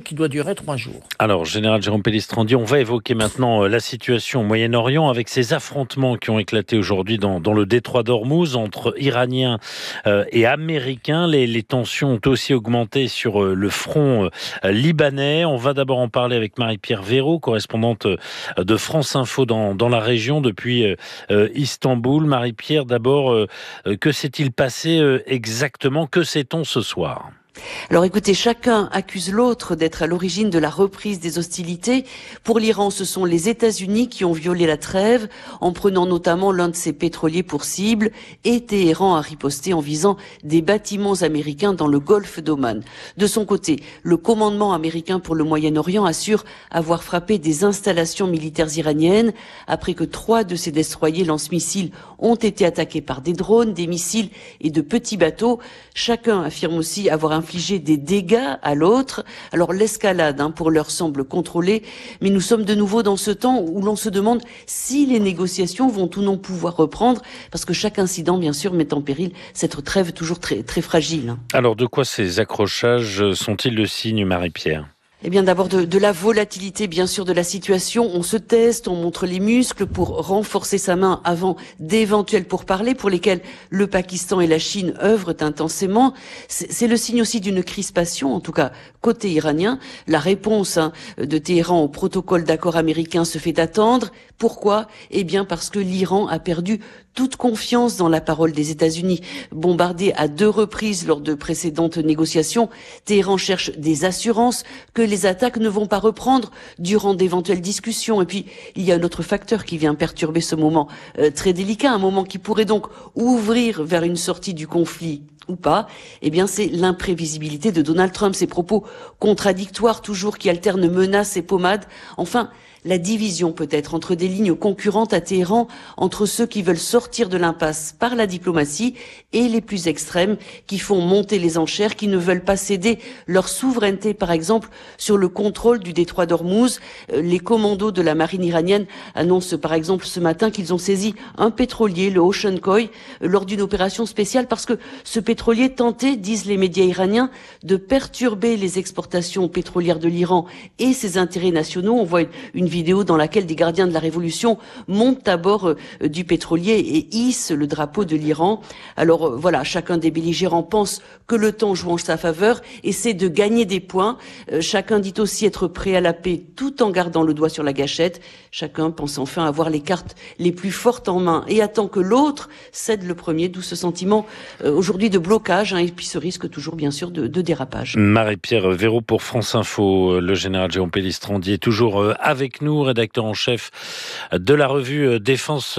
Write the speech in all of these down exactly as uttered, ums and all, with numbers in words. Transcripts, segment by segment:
qui doit durer trois jours. Alors, général Jérôme Pellistrandi, on va évoquer maintenant la situation au Moyen-Orient avec ces affrontements qui ont éclaté aujourd'hui dans, dans le détroit d'Ormuz entre Iraniens euh, et Américains. Les, les tensions ont aussi augmenté sur euh, le front euh, libanais. On va d'abord en parler avec Marie-Pierre Véraud, correspondante euh, de France Info dans, dans la région depuis euh, Istanbul. Marie-Pierre, d'abord, euh, que s'est-il passé euh, exactement? Que sait-on ce soir? Alors écoutez, chacun accuse l'autre d'être à l'origine de la reprise des hostilités. Pour l'Iran, ce sont les États-Unis qui ont violé la trêve en prenant notamment l'un de ses pétroliers pour cible, et Téhéran a riposté en visant des bâtiments américains dans le golfe d'Oman. De son côté, le commandement américain pour le Moyen-Orient assure avoir frappé des installations militaires iraniennes après que trois de ses destroyers lance-missiles ont été attaqués par des drones, des missiles et de petits bateaux. Chacun affirme aussi avoir infligé des dégâts à l'autre. Alors l'escalade, hein, pour l'heure, semble contrôlée, mais nous sommes de nouveau dans ce temps où l'on se demande si les négociations vont ou non pouvoir reprendre, parce que chaque incident, bien sûr, met en péril cette trêve toujours très, très fragile. Alors de quoi ces accrochages sont-ils le signe, Marie-Pierre ? Eh bien, d'abord de, de la volatilité, bien sûr, de la situation. On se teste, on montre les muscles pour renforcer sa main avant d'éventuels pourparlers pour lesquels le Pakistan et la Chine œuvrent intensément. C'est, c'est le signe aussi d'une crispation, en tout cas côté iranien. La réponse hein, de Téhéran au protocole d'accord américain se fait attendre. Pourquoi ? Eh bien, parce que l'Iran a perdu toute confiance dans la parole des États-Unis. Bombardé à deux reprises lors de précédentes négociations, Téhéran cherche des assurances que les attaques ne vont pas reprendre durant d'éventuelles discussions. Et puis, il y a un autre facteur qui vient perturber ce moment euh, très délicat, un moment qui pourrait donc ouvrir vers une sortie du conflit ou pas. Eh bien, c'est l'imprévisibilité de Donald Trump, ses propos contradictoires toujours qui alternent menaces et pommades. Enfin, la division peut-être entre des lignes concurrentes à Téhéran, entre ceux qui veulent sortir de l'impasse par la diplomatie et les plus extrêmes qui font monter les enchères, qui ne veulent pas céder leur souveraineté, par exemple, sur le contrôle du détroit d'Ormuz. Les commandos de la marine iranienne annoncent par exemple ce matin qu'ils ont saisi un pétrolier, le Ocean Koi, lors d'une opération spéciale parce que ce pétrolier tentait, disent les médias iraniens, de perturber les exportations pétrolières de l'Iran et ses intérêts nationaux. On voit une, une vidéo dans laquelle des gardiens de la révolution montent à bord euh, du pétrolier et hissent le drapeau de l'Iran. Alors euh, voilà, chacun des belligérants pense que le temps joue en sa faveur, essaie de gagner des points. Euh, chacun dit aussi être prêt à la paix tout en gardant le doigt sur la gâchette. Chacun pense enfin avoir les cartes les plus fortes en main et attend que l'autre cède le premier, d'où ce sentiment euh, aujourd'hui de blocage hein, et puis ce risque toujours bien sûr de, de dérapage. Marie-Pierre Véraud pour France Info. Le général Jérôme Pellistrandi est toujours avec nous, rédacteur en chef de la revue Défense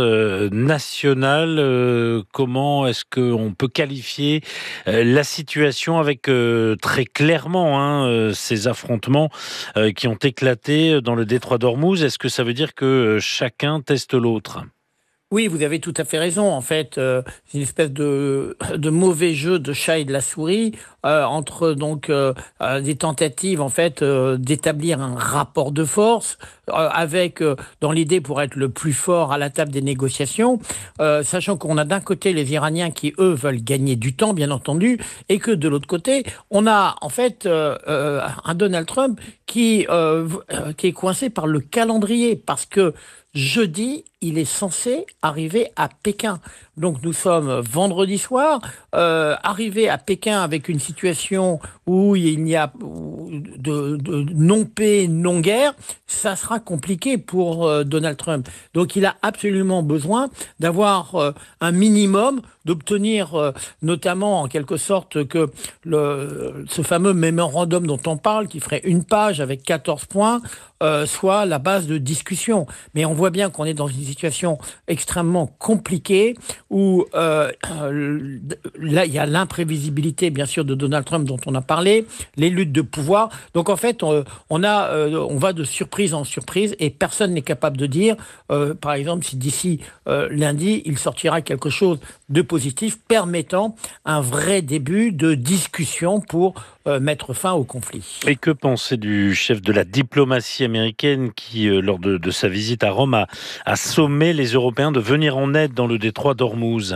nationale. Comment est-ce qu'on peut qualifier la situation avec très clairement hein, ces affrontements qui ont éclaté dans le détroit d'Ormuz? Est-ce que ça veut dire que chacun teste l'autre ? Oui, vous avez tout à fait raison. En fait, euh, c'est une espèce de, de mauvais jeu de chat et de la souris euh, entre donc euh, euh, des tentatives en fait euh, d'établir un rapport de force euh, avec euh, dans l'idée pour être le plus fort à la table des négociations, euh, sachant qu'on a d'un côté les Iraniens qui eux veulent gagner du temps, bien entendu, et que de l'autre côté on a en fait euh, euh, un Donald Trump qui euh, qui est coincé par le calendrier parce que jeudi, il est censé arriver à Pékin. Donc nous sommes vendredi soir, euh, arrivé à Pékin avec une situation où il n'y a de, de non-paix, non-guerre, ça sera compliqué pour euh, Donald Trump. Donc il a absolument besoin d'avoir euh, un minimum, d'obtenir euh, notamment en quelque sorte que le, ce fameux mémorandum dont on parle, qui ferait une page avec quatorze points, euh, soit la base de discussion. Mais on voit bien qu'on est dans une situation extrêmement compliquée où euh, euh, là il y a l'imprévisibilité bien sûr de Donald Trump dont on a parlé, les luttes de pouvoir. Donc en fait on, on a euh, on va de surprise en surprise et personne n'est capable de dire euh, par exemple si d'ici euh, lundi il sortira quelque chose de positif permettant un vrai début de discussion pour euh, mettre fin au conflit. Et que penser du chef de la diplomatie américaine qui, euh, lors de, de sa visite à Rome, a, a sommé les Européens de venir en aide dans le détroit d'Ormuz ?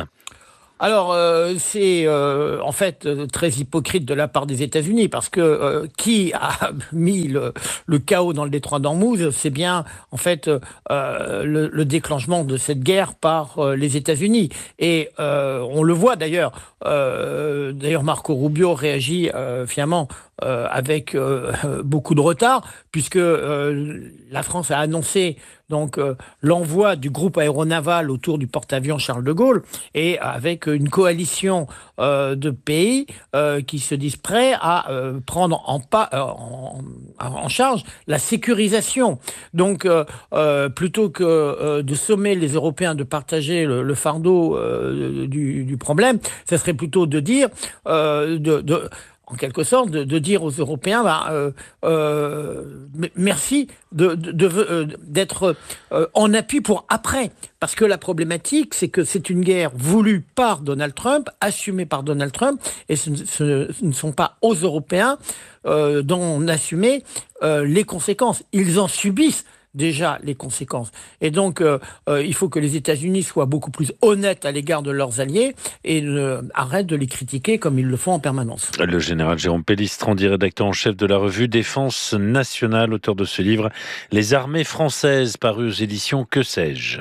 Alors, euh, c'est euh, en fait euh, très hypocrite de la part des États-Unis, parce que euh, qui a mis le, le chaos dans le détroit d'Ormuz, c'est bien en fait euh, le, le déclenchement de cette guerre par euh, les États-Unis. Et euh, on le voit d'ailleurs. Euh, d'ailleurs, Marco Rubio réagit euh, finalement euh, avec euh, beaucoup de retard, puisque euh, la France a annoncé donc euh, l'envoi du groupe aéronaval autour du porte-avions Charles de Gaulle, et avec une coalition euh, de pays euh, qui se disent prêts à euh, prendre en, pas, euh, en, en charge la sécurisation. Donc, euh, euh, plutôt que euh, de sommer les Européens de partager le, le fardeau euh, du, du problème, ça serait plutôt de dire, euh, de, de en quelque sorte, de, de dire aux Européens, bah, euh, euh, merci de, de, de, euh, d'être euh, en appui pour après. Parce que la problématique, c'est que c'est une guerre voulue par Donald Trump, assumée par Donald Trump, et ce, ce, ce ne sont pas aux Européens euh, d'en assumer euh, les conséquences. Ils en subissent déjà les conséquences. Et donc, euh, euh, il faut que les États-Unis soient beaucoup plus honnêtes à l'égard de leurs alliés et euh, arrêtent de les critiquer comme ils le font en permanence. Le général Jérôme Pellistrandi, rédacteur en chef de la revue Défense nationale, auteur de ce livre « Les armées françaises » paru aux éditions Que sais-je.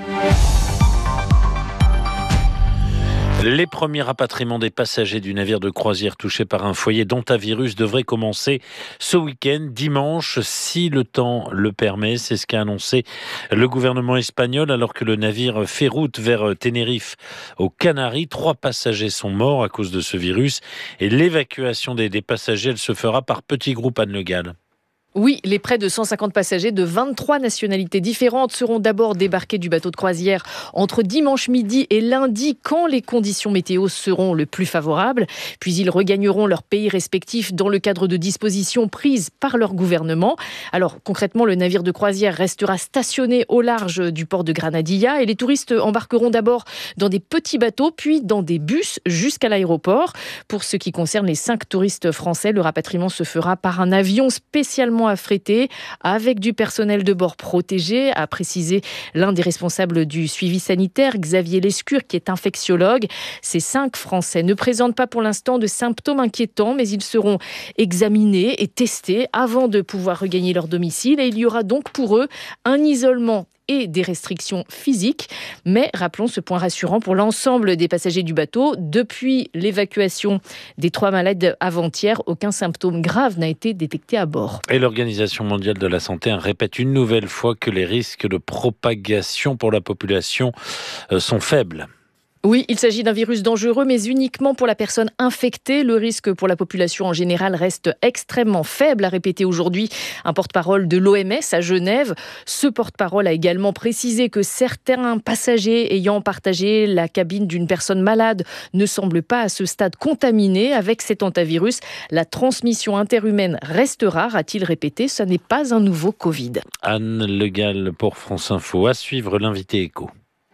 Les premiers rapatriements des passagers du navire de croisière touché par un foyer d'hantavirus devraient commencer ce week-end, dimanche, si le temps le permet. C'est ce qu'a annoncé le gouvernement espagnol alors que le navire fait route vers Tenerife aux Canaries. Trois passagers sont morts à cause de ce virus et l'évacuation des, des passagers, elle se fera par petits groupes. Anne Le Gall. Oui, les près de cent cinquante passagers de vingt-trois nationalités différentes seront d'abord débarqués du bateau de croisière entre dimanche midi et lundi, quand les conditions météo seront le plus favorables. Puis ils regagneront leur pays respectif dans le cadre de dispositions prises par leur gouvernement. Alors concrètement, le navire de croisière restera stationné au large du port de Granadilla et les touristes embarqueront d'abord dans des petits bateaux, puis dans des bus jusqu'à l'aéroport. Pour ce qui concerne les cinq touristes français, le rapatriement se fera par un avion spécialement affrété avec du personnel de bord protégé, a précisé l'un des responsables du suivi sanitaire, Xavier Lescure, qui est infectiologue. Ces cinq Français ne présentent pas pour l'instant de symptômes inquiétants, mais ils seront examinés et testés avant de pouvoir regagner leur domicile. Et il y aura donc pour eux un isolement et des restrictions physiques. Mais rappelons ce point rassurant pour l'ensemble des passagers du bateau. Depuis l'évacuation des trois malades avant-hier, aucun symptôme grave n'a été détecté à bord. Et l'Organisation mondiale de la santé répète une nouvelle fois que les risques de propagation pour la population sont faibles. Oui, il s'agit d'un virus dangereux, mais uniquement pour la personne infectée. Le risque pour la population en général reste extrêmement faible, a répété aujourd'hui un porte-parole de l'O M S à Genève. Ce porte-parole a également précisé que certains passagers ayant partagé la cabine d'une personne malade ne semblent pas à ce stade contaminés avec cet hantavirus. La transmission interhumaine reste rare, a-t-il répété. Ce n'est pas un nouveau Covid. Anne Le Gall pour France Info. À suivre l'invité écho.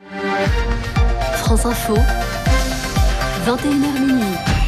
France Info, vingt et une heures minuit.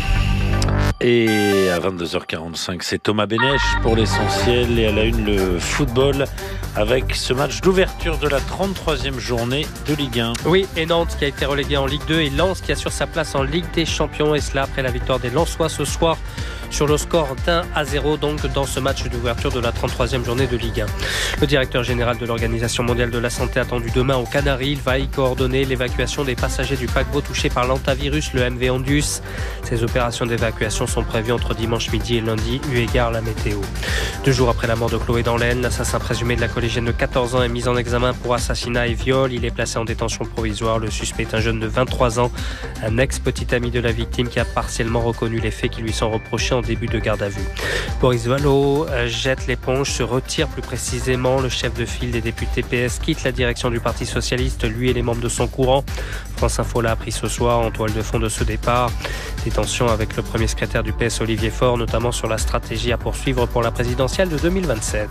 Et à vingt-deux heures quarante-cinq, c'est Thomas Bénèche pour l'essentiel. Et à la une, le football avec ce match d'ouverture de la trente-troisième journée de Ligue un. Oui, et Nantes qui a été relégué en Ligue deux et Lens qui assure sa place en Ligue des Champions. Et cela après la victoire des Lensois ce soir sur le score d'un à zéro, donc dans ce match d'ouverture de la trente-troisième journée de Ligue un. Le directeur général de l'Organisation mondiale de la santé attendu demain aux Canaries. Il va y coordonner l'évacuation des passagers du paquebot touché par l'hantavirus, le M V Ondius. Ces opérations d'évacuation sont prévues entre dimanche midi et lundi, eu égard à la météo. Deux jours après la mort de Chloé dans l'Aisne, l'assassin présumé de la collégienne de quatorze ans est mis en examen pour assassinat et viol. Il est placé en détention provisoire. Le suspect est un jeune de vingt-trois ans, un ex-petit ami de la victime qui a partiellement reconnu les faits qui lui sont reprochés en début de garde à vue. Boris Vallaud jette l'éponge, se retire plus précisément. Le chef de file des députés P S quitte la direction du Parti Socialiste, lui et les membres de son courant. France Info l'a appris ce soir en toile de fond de ce départ. Des tensions avec le premier secrétaire du P S Olivier Faure, notamment sur la stratégie à poursuivre pour la présidentielle de deux mille vingt-sept.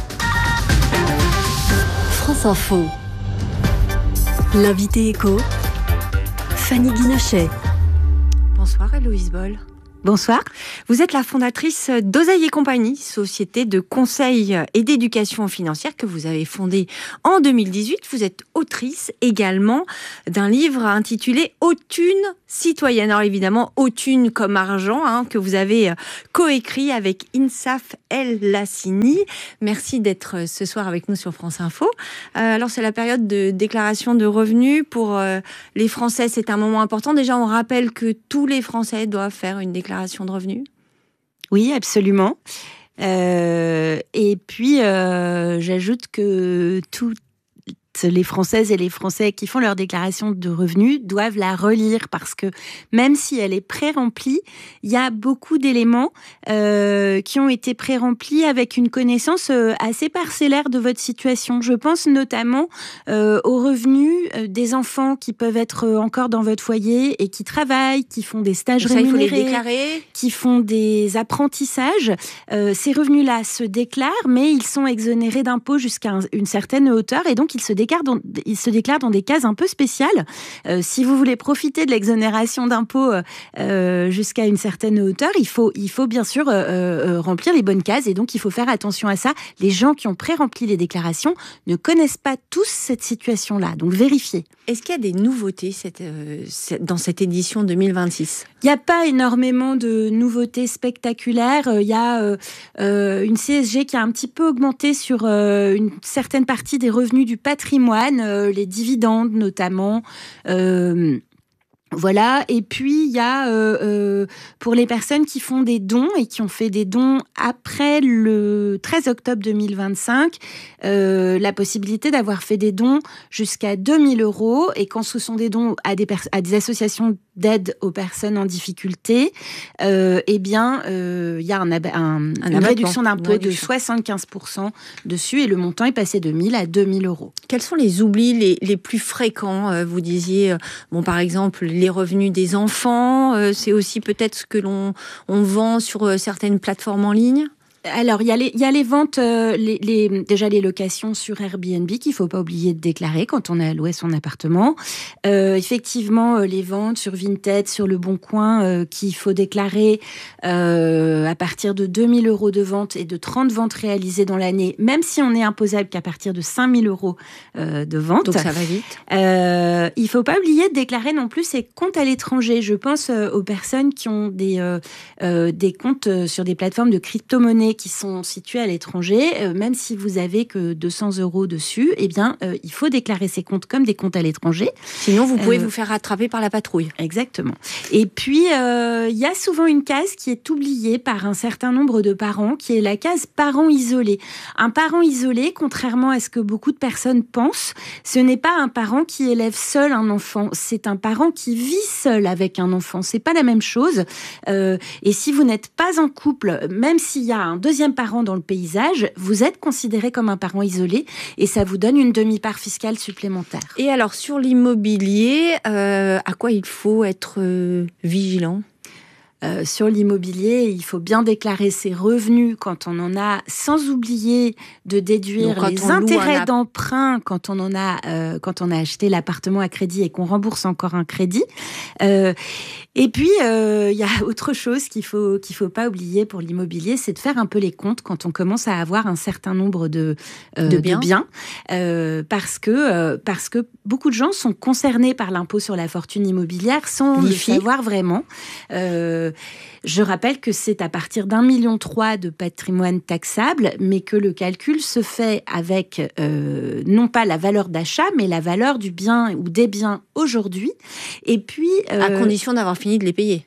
France Info. L'invité écho, Fanny Guinochet. Bonsoir Héloïse Boll. Bonsoir. Vous êtes la fondatrice d'Oseille et Compagnie, société de conseil et d'éducation financière que vous avez fondée en deux mille dix-huit. Vous êtes autrice également d'un livre intitulé « Aux thunes, citoyenne. Alors évidemment, Autune comme argent, hein, que vous avez coécrit avec Insaf El Lassini. Merci d'être ce soir avec nous sur France Info. Euh, alors c'est la période de déclaration de revenus. Pour euh, les Français, c'est un moment important. Déjà, on rappelle que tous les Français doivent faire une déclaration de revenus. Oui, absolument. Euh, et puis, euh, j'ajoute que toutes les Françaises et les Français qui font leur déclaration de revenus doivent la relire parce que même si elle est pré-remplie, il y a beaucoup d'éléments euh, qui ont été pré-remplis avec une connaissance euh, assez parcellaire de votre situation. Je pense notamment euh, aux revenus euh, des enfants qui peuvent être encore dans votre foyer et qui travaillent, qui font des stages ça, rémunérés, il faut les déclarer. Qui font des apprentissages. Euh, ces revenus-là se déclarent, mais ils sont exonérés d'impôts jusqu'à un, une certaine hauteur et donc ils se déclarent Dans, il se déclare dans des cases un peu spéciales. Euh, si vous voulez profiter de l'exonération d'impôts euh, jusqu'à une certaine hauteur, il faut, il faut bien sûr euh, euh, remplir les bonnes cases et donc il faut faire attention à ça. Les gens qui ont pré-rempli les déclarations ne connaissent pas tous cette situation-là, donc vérifiez. Est-ce qu'il y a des nouveautés cette, euh, dans cette édition deux mille vingt-six ? Il n'y a pas énormément de nouveautés spectaculaires. Il y a euh, euh, une C S G qui a un petit peu augmenté sur euh, une certaine partie des revenus du patrimoine, euh, les dividendes notamment. Euh, Voilà, et puis il y a euh, euh, pour les personnes qui font des dons et qui ont fait des dons après le treize octobre deux mille vingt-cinq, euh, la possibilité d'avoir fait des dons jusqu'à deux mille euros, et quand ce sont des dons à des, pers- à des associations d'aide aux personnes en difficulté, euh, eh bien euh, il y a un, ab- un, un une réduction d'impôt de soixante-quinze pour cent dessus, et le montant est passé de mille à deux mille euros. Quels sont les oublis les, les plus fréquents ? Vous disiez, bon, par exemple, les revenus des enfants, euh, c'est aussi peut-être ce que l'on on vend sur euh, certaines plateformes en ligne. Alors, il y a les, il y a les ventes, euh, les, les, déjà les locations sur Airbnb qu'il ne faut pas oublier de déclarer quand on a loué son appartement. Euh, effectivement, euh, les ventes sur Vinted, sur Le Bon Coin, euh, qu'il faut déclarer euh, à partir de deux mille euros de vente et de trente ventes réalisées dans l'année, même si on n'est imposable qu'à partir de cinq mille euros euh, de vente. Donc, ça va vite. Euh, il ne faut pas oublier de déclarer non plus ses comptes à l'étranger. Je pense euh, aux personnes qui ont des, euh, euh, des comptes euh, sur des plateformes de crypto-monnaies qui sont situés à l'étranger, euh, même si vous avez que deux cents euros dessus, eh bien, euh, il faut déclarer ces comptes comme des comptes à l'étranger. Sinon, vous pouvez euh, vous faire rattraper par la patrouille. Exactement. Et puis, il euh, y a souvent une case qui est oubliée par un certain nombre de parents, qui est la case parent isolé. Un parent isolé, contrairement à ce que beaucoup de personnes pensent, ce n'est pas un parent qui élève seul un enfant, c'est un parent qui vit seul avec un enfant. C'est pas la même chose. Euh, et si vous n'êtes pas en couple, même s'il y a un deuxième parent dans le paysage, vous êtes considéré comme un parent isolé et ça vous donne une demi-part fiscale supplémentaire. Et alors, sur l'immobilier, euh, à quoi il faut être euh, vigilant ? Euh, sur l'immobilier, il faut bien déclarer ses revenus quand on en a, sans oublier de déduire Donc, les intérêts app... d'emprunt quand on en a, euh, quand on a acheté l'appartement à crédit et qu'on rembourse encore un crédit. Euh, et puis, il euh, y a autre chose qu'il faut qu'il faut pas oublier pour l'immobilier, c'est de faire un peu les comptes quand on commence à avoir un certain nombre de euh, de biens, de biens euh, parce que euh, parce que beaucoup de gens sont concernés par l'impôt sur la fortune immobilière sans le savoir vraiment. Euh, Je rappelle que c'est à partir d'un million trois de patrimoine taxable, mais que le calcul se fait avec euh, non pas la valeur d'achat, mais la valeur du bien ou des biens aujourd'hui. Et puis euh, à condition d'avoir fini de les payer.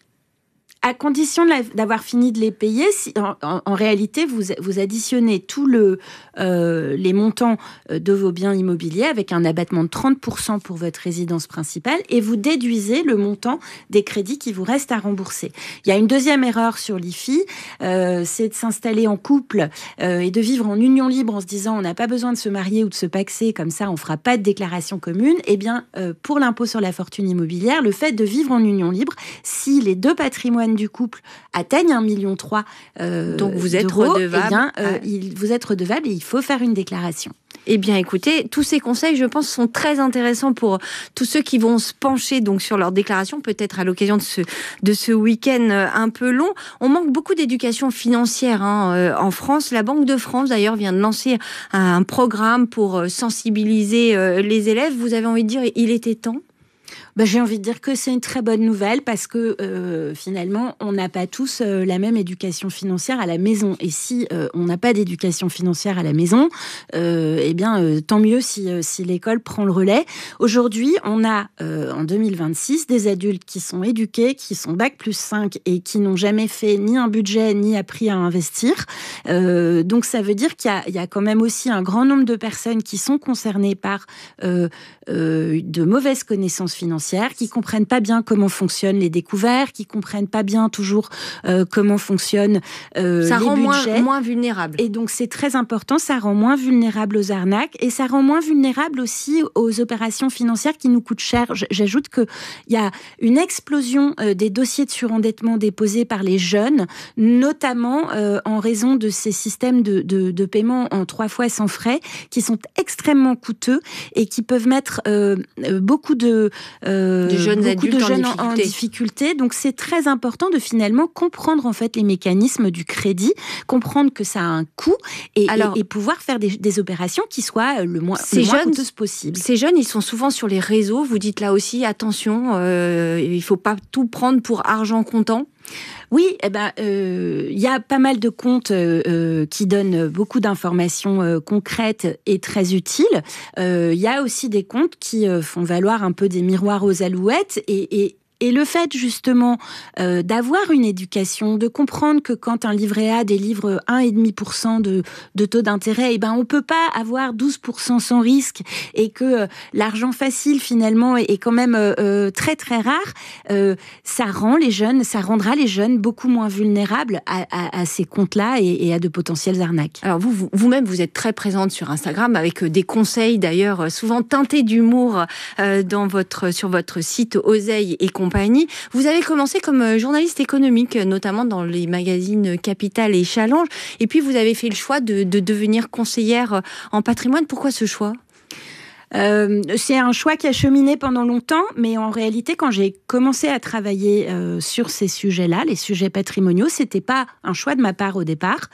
À condition de la, d'avoir fini de les payer, si, en, en, en réalité, vous, vous additionnez tous le, euh, les montants de vos biens immobiliers avec un abattement de trente pour cent pour votre résidence principale et vous déduisez le montant des crédits qui vous restent à rembourser. Il y a une deuxième erreur sur l'I F I, euh, c'est de s'installer en couple euh, et de vivre en union libre en se disant on n'a pas besoin de se marier ou de se paxer, comme ça on ne fera pas de déclaration commune. Eh bien, euh, pour l'impôt sur la fortune immobilière, le fait de vivre en union libre, si les deux patrimoines du couple atteignent un million trois euh, donc vous êtes d'euros, redevable. Eh bien, euh, il, vous êtes redevable et il faut faire une déclaration. Eh bien, écoutez, tous ces conseils, je pense, sont très intéressants pour tous ceux qui vont se pencher donc sur leur déclaration, peut-être à l'occasion de ce, de ce week-end un peu long. On manque beaucoup d'éducation financière hein, en France. La Banque de France, d'ailleurs, vient de lancer un programme pour sensibiliser les élèves. Vous avez envie de dire, il était temps ? Bah, j'ai envie de dire que c'est une très bonne nouvelle parce que euh, finalement, on n'a pas tous euh, la même éducation financière à la maison. Et si euh, on n'a pas d'éducation financière à la maison, euh, eh bien, euh, tant mieux si, euh, si l'école prend le relais. Aujourd'hui, on a euh, en deux mille vingt-six des adultes qui sont éduqués, qui sont bac plus cinq et qui n'ont jamais fait ni un budget ni appris à investir. Euh, donc, ça veut dire qu'il y a, il y a quand même aussi un grand nombre de personnes qui sont concernées par euh, euh, de mauvaises connaissances financières, qui comprennent pas bien comment fonctionnent les découverts, qui comprennent pas bien toujours euh, comment fonctionnent euh, ça les rend budgets. moins, moins vulnérable. Et donc c'est très important, ça rend moins vulnérable aux arnaques et ça rend moins vulnérable aussi aux opérations financières qui nous coûtent cher. J'ajoute que il y a une explosion euh, des dossiers de surendettement déposés par les jeunes, notamment euh, en raison de ces systèmes de, de, de paiement en trois fois sans frais, qui sont extrêmement coûteux et qui peuvent mettre euh, beaucoup de euh, de jeunes beaucoup adultes de jeunes en, en, difficulté. en difficulté. Donc c'est très important de finalement comprendre en fait les mécanismes du crédit, comprendre que ça a un coût et, Alors, et, et pouvoir faire des, des opérations qui soient le moins, ces le moins jeunes, coûteuses possible. Ces jeunes, ils sont souvent sur les réseaux. Vous dites là aussi, attention, euh, il faut pas tout prendre pour argent comptant. Oui, eh ben, euh, y a pas mal de comptes euh, qui donnent beaucoup d'informations euh, concrètes et très utiles. Il euh, y a aussi des comptes qui euh, font valoir un peu des miroirs aux alouettes et, et Et le fait justement euh, d'avoir une éducation, de comprendre que quand un livret A délivre un virgule cinq pour cent de, de taux d'intérêt, eh ben on peut pas avoir douze pour cent sans risque et que euh, l'argent facile finalement est, est quand même euh, très très rare, euh, ça rend les jeunes, ça rendra les jeunes beaucoup moins vulnérables à, à, à ces comptes-là et, et à de potentielles arnaques. Alors vous, vous, vous-même, vous êtes très présente sur Instagram avec des conseils d'ailleurs souvent teintés d'humour euh, dans votre, sur votre site Oseille et compagnie. Compagnie. Vous avez commencé comme journaliste économique, notamment dans les magazines Capital et Challenge, et puis vous avez fait le choix de, de devenir conseillère en patrimoine. Pourquoi ce choix ? Euh, c'est un choix qui a cheminé pendant longtemps, mais en réalité, quand j'ai commencé à travailler euh, sur ces sujets-là, les sujets patrimoniaux, c'était pas un choix de ma part au départ.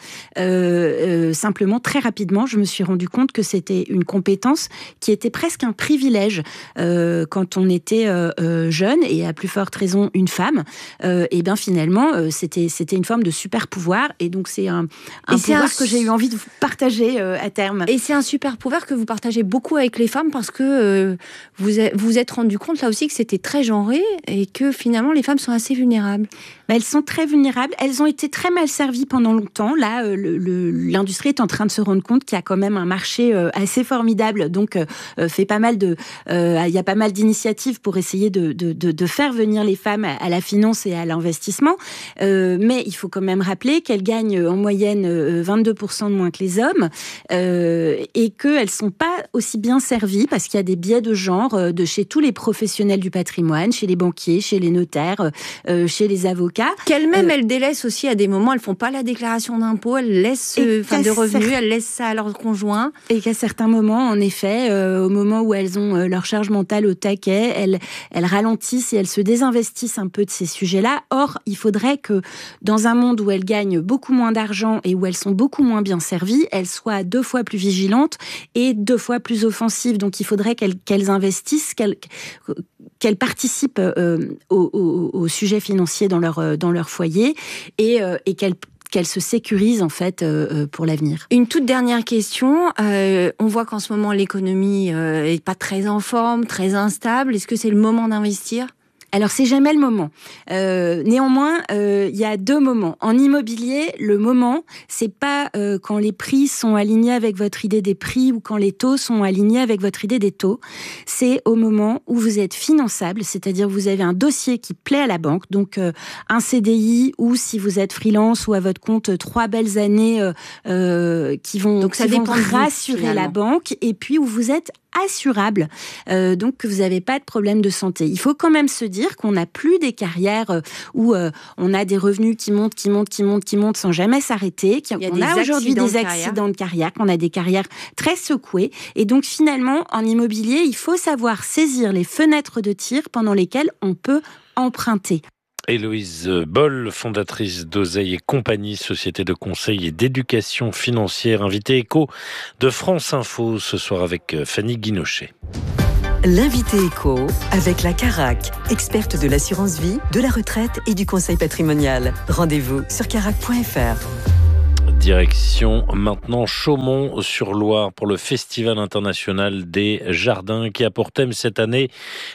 Euh, euh, simplement, très rapidement, je me suis rendu compte que c'était une compétence qui était presque un privilège euh, quand on était euh, euh, jeune et à plus forte raison une femme. Euh, et bien finalement, euh, c'était c'était une forme de super pouvoir, et donc c'est un, un pouvoir un... que j'ai eu envie de partager euh, à terme. Et c'est un super pouvoir que vous partagez beaucoup avec les femmes, parce que euh, vous vous êtes rendu compte là aussi que c'était très genré et que finalement les femmes sont assez vulnérables. Ben, elles sont très vulnérables. Elles ont été très mal servies pendant longtemps. Là, euh, le, le, l'industrie est en train de se rendre compte qu'il y a quand même un marché euh, assez formidable. Donc, euh, fait pas mal de, euh, il y a pas mal d'initiatives pour essayer de, de, de, de faire venir les femmes à, à la finance et à l'investissement. Euh, mais il faut quand même rappeler qu'elles gagnent en moyenne vingt-deux pour cent de moins que les hommes euh, et qu'elles sont pas aussi bien servies parce qu'il y a des biais de genre euh, de chez tous les professionnels du patrimoine, chez les banquiers, chez les notaires, euh, chez les avocats. Qu'elles-mêmes, euh, elles délaissent aussi à des moments, elles font pas la déclaration d'impôt, elles laissent, enfin, de revenus, elles laissent ça à leur conjoint. Et qu'à certains moments, en effet, euh, au moment où elles ont euh, leur charge mentale au taquet, elles, elles ralentissent et elles se désinvestissent un peu de ces sujets-là. Or, il faudrait que dans un monde où elles gagnent beaucoup moins d'argent et où elles sont beaucoup moins bien servies, elles soient deux fois plus vigilantes et deux fois plus offensives. Donc, il faudrait qu'elles, qu'elles investissent, qu'elles, qu'elles participent euh, au, au, au sujet financier dans leur, dans leur foyer et, euh, et qu'elles qu'elle se sécurise en fait euh, pour l'avenir. Une toute dernière question. Euh, on voit qu'en ce moment l'économie euh, est pas très en forme, très instable. Est-ce que c'est le moment d'investir ? Alors, c'est jamais le moment. Euh, néanmoins, euh, il y a deux moments. En immobilier, le moment, c'est pas euh, quand les prix sont alignés avec votre idée des prix ou quand les taux sont alignés avec votre idée des taux. C'est au moment où vous êtes finançable, c'est-à-dire vous avez un dossier qui plaît à la banque, donc euh, un C D I ou si vous êtes freelance ou à votre compte, trois belles années euh, euh, qui vont, donc ça qui dépend vont de vous, rassurer finalement. La banque, et puis où vous êtes assurable, euh, donc que vous n'avez pas de problème de santé. Il faut quand même se dire qu'on n'a plus des carrières euh, où euh, on a des revenus qui montent, qui montent, qui montent, qui montent sans jamais s'arrêter, qu'on a, a aujourd'hui des accidents de carrière, qu'on a des carrières très secouées. Et donc finalement, en immobilier, il faut savoir saisir les fenêtres de tir pendant lesquelles on peut emprunter. Héloïse Boll, fondatrice d'Oseille et Compagnie, société de conseil et d'éducation financière, invitée écho de France Info ce soir avec Fanny Guinochet. L'invité éco avec la Carac, experte de l'assurance vie, de la retraite et du conseil patrimonial. Rendez-vous sur carac point f r. Direction maintenant Chaumont-sur-Loire pour le Festival international des jardins qui a pour thème cette année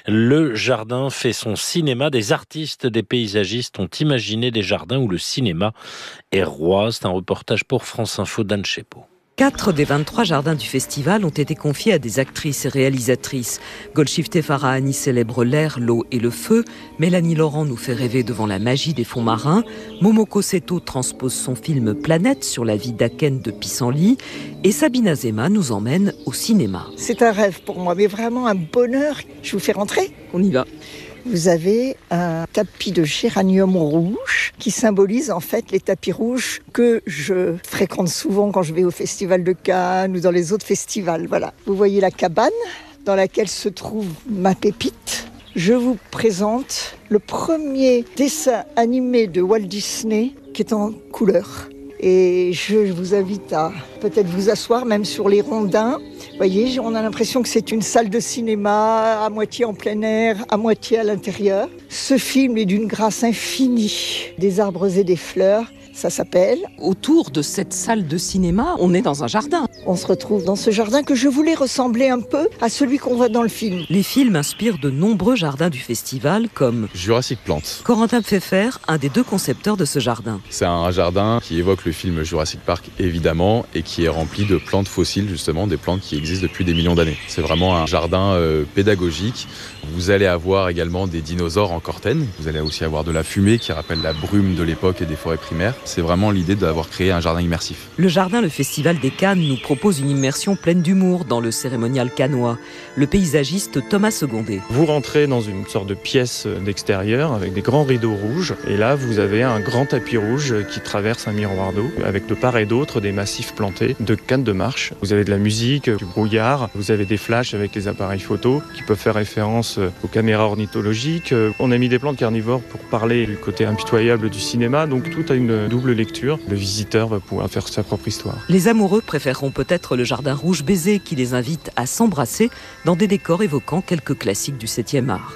le jardin fait son cinéma. Des artistes, des paysagistes ont imaginé des jardins où le cinéma est roi. C'est un reportage pour France Info d'Anne Chepot. Quatre des vingt-trois jardins du festival ont été confiés à des actrices et réalisatrices. Golshifteh Farahani célèbre l'air, l'eau et le feu. Mélanie Laurent nous fait rêver devant la magie des fonds marins. Momoko Seto transpose son film Planète sur la vie d'Aken de Pissenlit. Et Sabine Azema nous emmène au cinéma. C'est un rêve pour moi, mais vraiment un bonheur. Je vous fais rentrer ? On y va. Vous avez un tapis de géranium rouge qui symbolise en fait les tapis rouges que je fréquente souvent quand je vais au Festival de Cannes ou dans les autres festivals. Voilà. Vous voyez la cabane dans laquelle se trouve ma pépite. Je vous présente le premier dessin animé de Walt Disney qui est en couleur. Et je vous invite à peut-être vous asseoir même sur les rondins. Vous voyez, on a l'impression que c'est une salle de cinéma, à moitié en plein air, à moitié à l'intérieur. Ce film est d'une grâce infinie. Des arbres et des fleurs, ça s'appelle... Autour de cette salle de cinéma, on est dans un jardin. On se retrouve dans ce jardin que je voulais ressembler un peu à celui qu'on voit dans le film. Les films inspirent de nombreux jardins du festival, comme Jurassic Plants. Corentin Pfeffer, un des deux concepteurs de ce jardin. C'est un jardin qui évoque le film Jurassic Park, évidemment, et qui est rempli de plantes fossiles, justement, des plantes qui existent depuis des millions d'années. C'est vraiment un jardin euh, pédagogique. Vous allez avoir également des dinosaures en cortène. Vous allez aussi avoir de la fumée qui rappelle la brume de l'époque et des forêts primaires. C'est vraiment l'idée d'avoir créé un jardin immersif. Le jardin, le Festival des Cannes, nous propose une immersion pleine d'humour dans le cérémonial cannois. Le paysagiste Thomas Secondé. Vous rentrez dans une sorte de pièce d'extérieur avec des grands rideaux rouges. Et là, vous avez un grand tapis rouge qui traverse un miroir d'eau avec de part et d'autre des massifs plantés de cannes de marche. Vous avez de la musique, du brouillard. Vous avez des flashs avec les appareils photo qui peuvent faire référence aux caméras ornithologiques. On a mis des plantes carnivores pour parler du côté impitoyable du cinéma. Donc tout a une double lecture. Le visiteur va pouvoir faire sa propre histoire. Les amoureux préféreront peut-être le jardin rouge baiser qui les invite à s'embrasser dans des décors évoquant quelques classiques du septième art.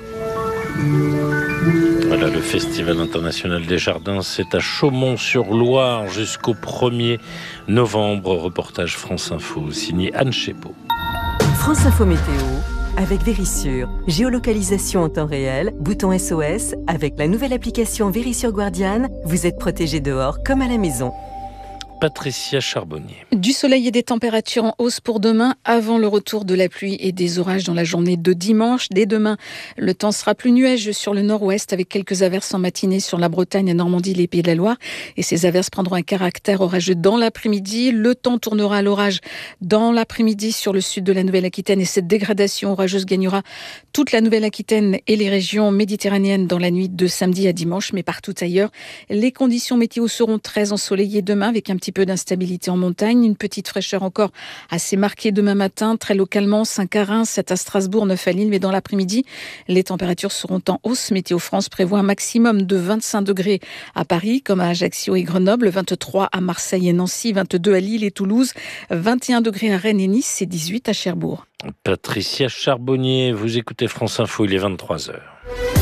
Voilà, le Festival international des jardins, c'est à Chaumont-sur-Loire jusqu'au premier novembre. Reportage France Info, signé Anne Chepot. France Info Météo avec Vérissure. Géolocalisation en temps réel, bouton S O S. Avec la nouvelle application Vérissure Guardian, vous êtes protégé dehors comme à la maison. Patricia Charbonnier. Du soleil et des températures en hausse pour demain, avant le retour de la pluie et des orages dans la journée de dimanche. Dès demain, le temps sera plus nuageux sur le nord-ouest avec quelques averses en matinée sur la Bretagne, la Normandie, les Pays de la Loire. Et ces averses prendront un caractère orageux dans l'après-midi. Le temps tournera à l'orage dans l'après-midi sur le sud de la Nouvelle-Aquitaine et cette dégradation orageuse gagnera toute la Nouvelle-Aquitaine et les régions méditerranéennes dans la nuit de samedi à dimanche. Mais partout ailleurs, les conditions météo seront très ensoleillées demain avec un petit peu d'instabilité en montagne, une petite fraîcheur encore assez marquée demain matin, très localement, cinq à Reims, sept à Strasbourg, neuf à Lille, mais dans l'après-midi, les températures seront en hausse. Météo France prévoit un maximum de vingt-cinq degrés à Paris, comme à Ajaccio et Grenoble, vingt-trois à Marseille et Nancy, vingt-deux à Lille et Toulouse, vingt et un degrés à Rennes et Nice et dix-huit à Cherbourg. Patricia Charbonnier, vous écoutez France Info, il est vingt-trois heures.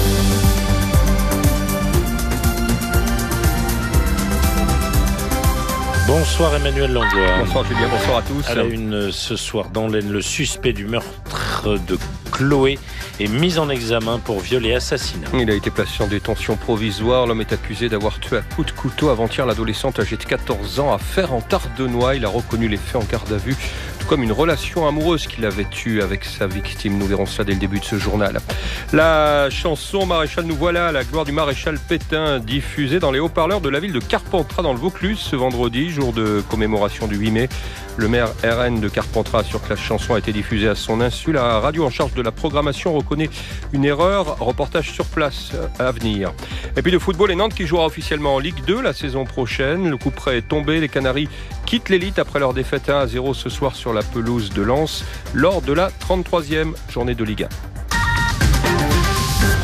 Bonsoir Emmanuel Langlois. Bonsoir Julien, bonsoir à tous. À la une ce soir dans l'Aisne, le suspect du meurtre de Chloé est mis en examen pour viol et assassinat. Il a été placé en détention provisoire. L'homme est accusé d'avoir tué à coups de couteau avant-hier l'adolescente âgée de quatorze ans à Fère-en-Tardenois. Il a reconnu les faits en garde à vue, tout comme une relation amoureuse qu'il avait eue avec sa victime. Nous verrons ça dès le début de ce journal. La chanson Maréchal nous voilà à la gloire du maréchal Pétain, diffusée dans les haut-parleurs de la ville de Carpentras dans le Vaucluse ce vendredi, jour de commémoration du huit mai. Le maire R N de Carpentras assure que la chanson a été diffusée à son insu. La radio en charge de la programmation reconnaît une erreur. Reportage sur place à venir. Et puis le football et Nantes qui jouera officiellement en Ligue deux la saison prochaine. Le coup près est tombé. Les Canaries quittent l'élite après leur défaite un à zéro ce soir sur la pelouse de Lens lors de la trente-troisième journée de Ligue un.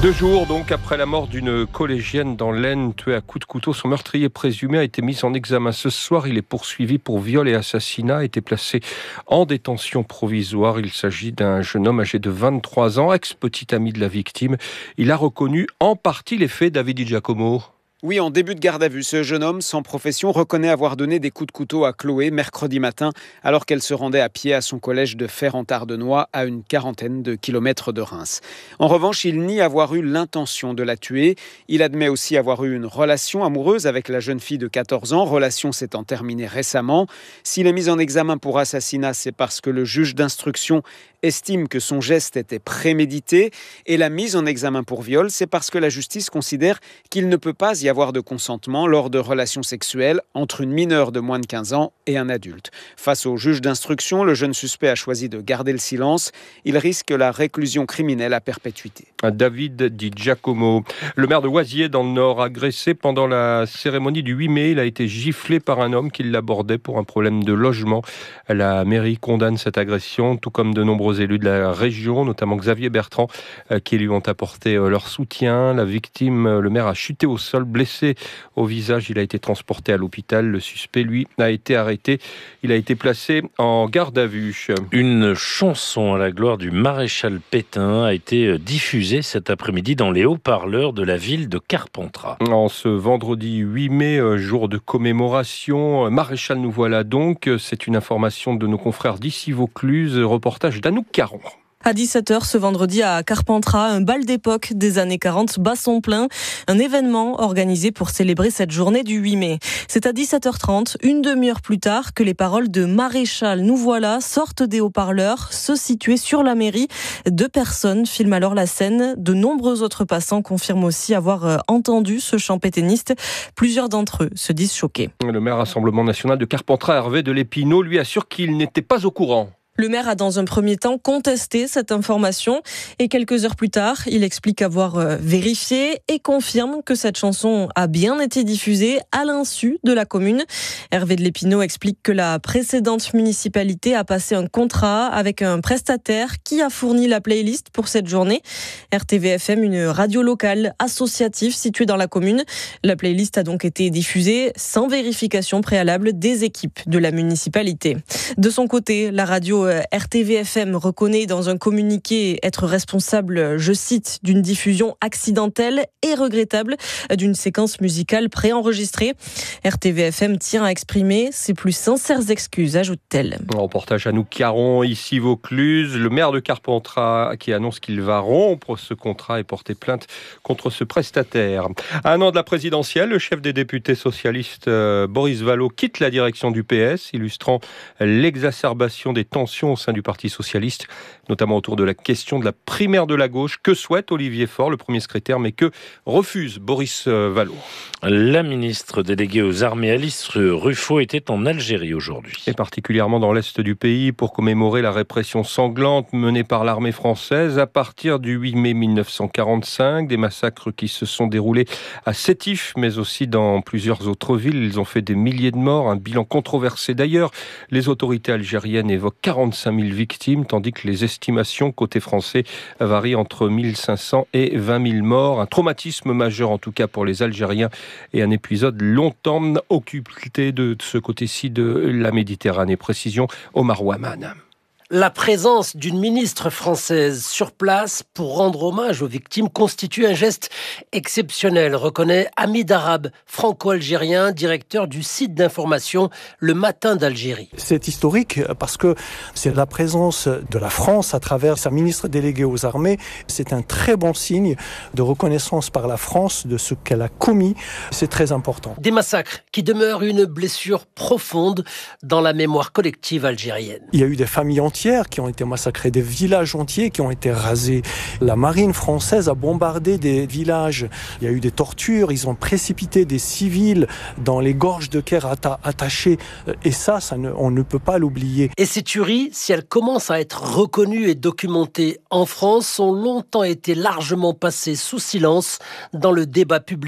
Deux jours donc après la mort d'une collégienne dans l'Aisne tuée à coups de couteau, son meurtrier présumé a été mis en examen. Ce soir, il est poursuivi pour viol et assassinat, a été placé en détention provisoire. Il s'agit d'un jeune homme âgé de vingt-trois ans, ex-petit ami de la victime. Il a reconnu en partie les faits. David Di Giacomo. Oui, en début de garde à vue, ce jeune homme sans profession reconnaît avoir donné des coups de couteau à Chloé mercredi matin alors qu'elle se rendait à pied à son collège de Fer-en-Tardenois à une quarantaine de kilomètres de Reims. En revanche, il nie avoir eu l'intention de la tuer. Il admet aussi avoir eu une relation amoureuse avec la jeune fille de quatorze ans, relation s'étant terminée récemment. S'il est mis en examen pour assassinat, c'est parce que le juge d'instruction estime que son geste était prémédité, et la mise en examen pour viol, c'est parce que la justice considère qu'il ne peut pas y avoir de consentement lors de relations sexuelles entre une mineure de moins de quinze ans et un adulte. Face au juge d'instruction, le jeune suspect a choisi de garder le silence. Il risque la réclusion criminelle à perpétuité. David Di Giacomo. Le maire de Oisier dans le Nord, agressé pendant la cérémonie du huit mai, il a été giflé par un homme qui l'abordait pour un problème de logement. La mairie condamne cette agression, tout comme de nombreux élus de la région, notamment Xavier Bertrand, qui lui ont apporté leur soutien. La victime, le maire, a chuté au sol, blessé au visage. Il a été transporté à l'hôpital. Le suspect, lui, a été arrêté. Il a été placé en garde à vue. Une chanson à la gloire du maréchal Pétain a été diffusée cet après-midi dans les haut-parleurs de la ville de Carpentras. En ce vendredi huit mai, jour de commémoration, maréchal nous voilà donc. C'est une information de nos confrères d'ici Vaucluse. Reportage d'Anouk Caron. À dix-sept heures ce vendredi à Carpentras, un bal d'époque des années quarante bat son plein. Un événement organisé pour célébrer cette journée du huit mai. C'est à dix-sept heures trente, une demi-heure plus tard, que les paroles de Maréchal nous voilà sortent des haut-parleurs, se situer sur la mairie. Deux personnes filment alors la scène. De nombreux autres passants confirment aussi avoir entendu ce chant pétainiste. Plusieurs d'entre eux se disent choqués. Le maire Rassemblement National de Carpentras, Hervé de l'Épinot, lui assure qu'il n'était pas au courant. Le maire a dans un premier temps contesté cette information et quelques heures plus tard, il explique avoir vérifié et confirme que cette chanson a bien été diffusée à l'insu de la commune. Hervé de l'Épinot explique que la précédente municipalité a passé un contrat avec un prestataire qui a fourni la playlist pour cette journée. R T V F M, une radio locale associative située dans la commune. La playlist a donc été diffusée sans vérification préalable des équipes de la municipalité. De son côté, la radio R T V F M reconnaît dans un communiqué être responsable, je cite, d'une diffusion accidentelle et regrettable d'une séquence musicale préenregistrée. R T V F M tient à exprimer ses plus sincères excuses, ajoute-t-elle. Reportage à nous Caron, ici Vaucluse. Le maire de Carpentras qui annonce qu'il va rompre ce contrat et porter plainte contre ce prestataire. À un an de la présidentielle, le chef des députés socialistes Boris Vallaud quitte la direction du P S, illustrant l'exacerbation des tensions au sein du Parti socialiste, notamment autour de la question de la primaire de la gauche. Que souhaite Olivier Faure, le premier secrétaire, mais que refuse Boris Vallaud? La ministre déléguée aux armées Alice Ruffo était en Algérie aujourd'hui. Et particulièrement dans l'est du pays pour commémorer la répression sanglante menée par l'armée française à partir du huit mai mille neuf cent quarante-cinq. Des massacres qui se sont déroulés à Sétif, mais aussi dans plusieurs autres villes. Ils ont fait des milliers de morts, un bilan controversé d'ailleurs. Les autorités algériennes évoquent quarante-cinq mille victimes, tandis que les estimations côté français varient entre mille cinq cents et vingt mille morts. Un traumatisme majeur en tout cas pour les Algériens et un épisode longtemps occulté de ce côté-ci de la Méditerranée. Précision, Omar Ouaman. La présence d'une ministre française sur place pour rendre hommage aux victimes constitue un geste exceptionnel, reconnaît Hamid Arabe, franco-algérien, directeur du site d'information Le Matin d'Algérie. C'est historique parce que c'est la présence de la France à travers sa ministre déléguée aux armées. C'est un très bon signe de reconnaissance par la France de ce qu'elle a commis. C'est très important. Des massacres qui demeurent une blessure profonde dans la mémoire collective algérienne. Il y a eu des familles entières qui ont été massacrés, des villages entiers qui ont été rasés. La marine française a bombardé des villages. Il y a eu des tortures, ils ont précipité des civils dans les gorges de Kher attachés. Et ça, ça ne, on ne peut pas l'oublier. Et ces tueries, si elles commencent à être reconnues et documentées en France, ont longtemps été largement passées sous silence dans le débat public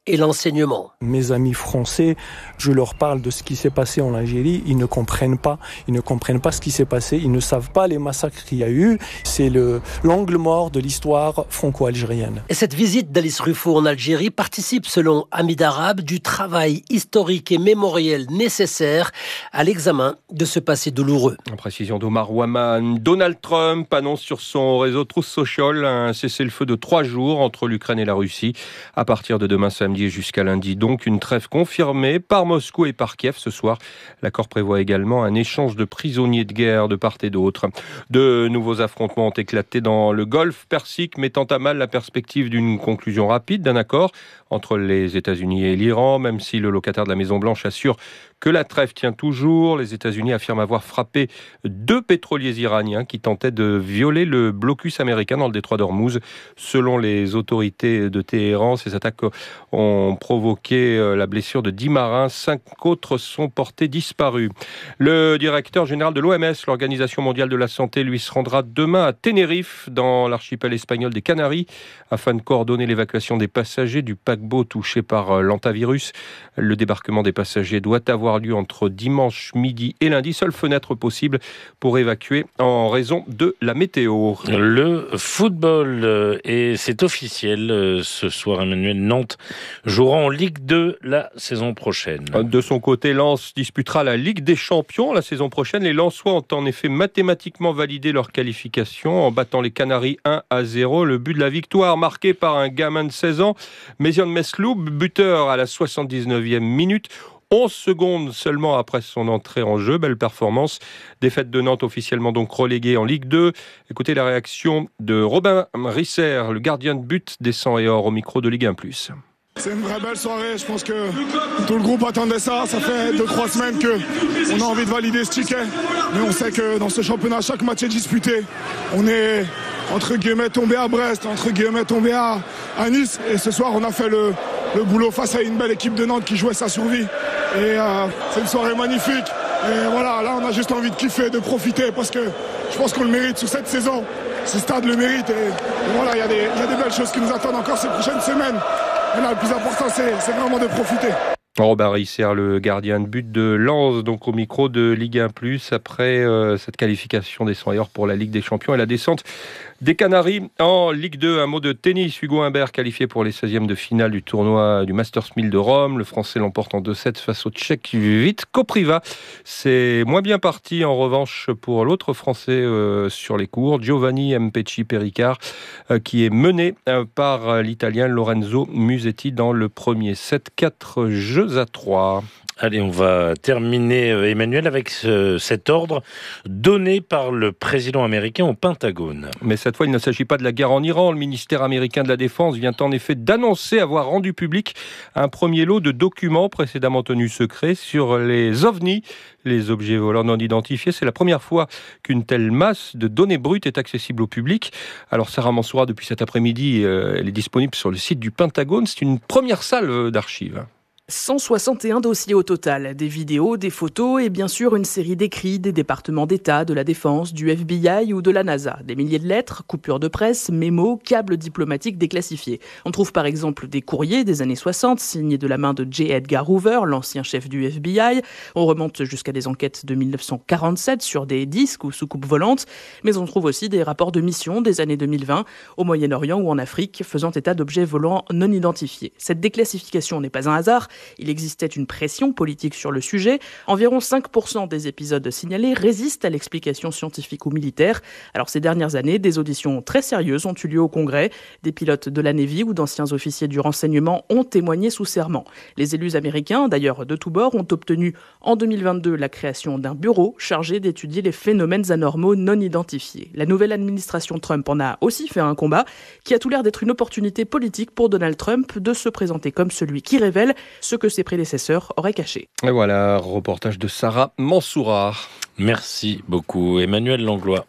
et l'enseignement. Mes amis français, je leur parle de ce qui s'est passé en Algérie, ils ne comprennent pas. Ils ne comprennent pas ce qui s'est passé, ils ne savent pas les massacres qu'il y a eu. C'est le, l'angle mort de l'histoire franco-algérienne. Et cette visite d'Alice Ruffo en Algérie participe, selon Hamid Arab, du travail historique et mémoriel nécessaire à l'examen de ce passé douloureux. En précision d'Omar Ouaman, Donald Trump annonce sur son réseau Truth Social un cessez-le-feu de trois jours entre l'Ukraine et la Russie. À partir de demain samedi jusqu'à lundi, donc une trêve confirmée par Moscou et par Kiev ce soir. L'accord prévoit également un échange de prisonniers de guerre de part et d'autre. De nouveaux affrontements ont éclaté dans le Golfe Persique, mettant à mal la perspective d'une conclusion rapide d'un accord entre les États-Unis et l'Iran, même si le locataire de la Maison-Blanche assure que la trêve tient toujours. Les États-Unis affirment avoir frappé deux pétroliers iraniens qui tentaient de violer le blocus américain dans le détroit d'Ormuz. Selon les autorités de Téhéran, ces attaques ont provoqué la blessure de dix marins. Cinq autres sont portés disparus. Le directeur général de l'O M S, l'Organisation mondiale de la santé, lui se rendra demain à Tenerife, dans l'archipel espagnol des Canaries, afin de coordonner l'évacuation des passagers du paquebot touché par l'antavirus. Le débarquement des passagers doit avoir lieu entre dimanche midi et lundi. Seule fenêtre possible pour évacuer en raison de la météo. Le football, et c'est officiel, ce soir, Emmanuel, Nantes jouera en Ligue deux la saison prochaine. De son côté, Lens disputera la Ligue des Champions la saison prochaine. Les Lensois ont en effet mathématiquement validé leur qualification en battant les Canaries un à zéro. Le but de la victoire marqué par un gamin de seize ans, Méziane Mesloub, buteur à la soixante-dix-neuvième minute. onze secondes seulement après son entrée en jeu. Belle performance. Défaite de Nantes officiellement donc reléguée en Ligue deux. Écoutez la réaction de Robin Risser, le gardien de but des cent et or au micro de Ligue un plus. C'est une vraie belle soirée, je pense que tout le groupe attendait ça. Ça fait deux trois semaines qu'on a envie de valider ce ticket. Mais on sait que dans ce championnat, chaque match est disputé. On est entre guillemets tombé à Brest, entre guillemets tombé à, à Nice. Et ce soir, on a fait le, le boulot face à une belle équipe de Nantes qui jouait sa survie. Et euh, c'est une soirée magnifique. Et voilà, là, on a juste envie de kiffer, de profiter parce que je pense qu'on le mérite sur cette saison. Ce stade le mérite. Et, et voilà, il y a des, y a des belles choses qui nous attendent encore ces prochaines semaines. Et là, le plus important, c'est, c'est vraiment de profiter. Robin Risser, le gardien de but de Lens, donc au micro de Ligue un plus, après euh, cette qualification des cent et or pour la Ligue des Champions et la descente des Canaries en Ligue deux. Un mot de tennis. Hugo Humbert qualifié pour les seizièmes de finale du tournoi du Masters mille de Rome. Le Français l'emporte en deux sept face au Tchèque Vít Kopriva. C'est moins bien parti en revanche pour l'autre Français euh, sur les cours, Giovanni Mpecci Pericard, euh, qui est mené euh, par l'Italien Lorenzo Musetti dans le premier set. Quatre jeux à trois. Allez, on va terminer, Emmanuel, avec ce, cet ordre donné par le président américain au Pentagone. Mais cette fois, il ne s'agit pas de la guerre en Iran. Le ministère américain de la Défense vient en effet d'annoncer avoir rendu public un premier lot de documents précédemment tenus secrets sur les ovnis, les objets volants non identifiés. C'est la première fois qu'une telle masse de données brutes est accessible au public. Alors, Sarah Mansoura, depuis cet après-midi, euh, elle est disponible sur le site du Pentagone. C'est une première salle d'archives. cent soixante et un dossiers au total, des vidéos, des photos et bien sûr une série d'écrits des départements d'État, de la Défense, du F B I ou de la NASA. Des milliers de lettres, coupures de presse, mémos, câbles diplomatiques déclassifiés. On trouve par exemple des courriers des années soixante signés de la main de J. Edgar Hoover, l'ancien chef du F B I. On remonte jusqu'à des enquêtes de mille neuf cent quarante-sept sur des disques ou soucoupes volantes. Mais on trouve aussi des rapports de mission des années deux mille vingt au Moyen-Orient ou en Afrique faisant état d'objets volants non identifiés. Cette déclassification n'est pas un hasard. Il existait une pression politique sur le sujet. Environ cinq pour cent des épisodes signalés résistent à l'explication scientifique ou militaire. Alors ces dernières années, des auditions très sérieuses ont eu lieu au Congrès. Des pilotes de la Navy ou d'anciens officiers du renseignement ont témoigné sous serment. Les élus américains, d'ailleurs de tous bords, ont obtenu en deux mille vingt-deux la création d'un bureau chargé d'étudier les phénomènes anormaux non identifiés. La nouvelle administration Trump en a aussi fait un combat qui a tout l'air d'être une opportunité politique pour Donald Trump de se présenter comme celui qui révèle ce que ses prédécesseurs auraient caché. Et voilà, reportage de Sarah Mansoura. Merci beaucoup, Emmanuel Langlois.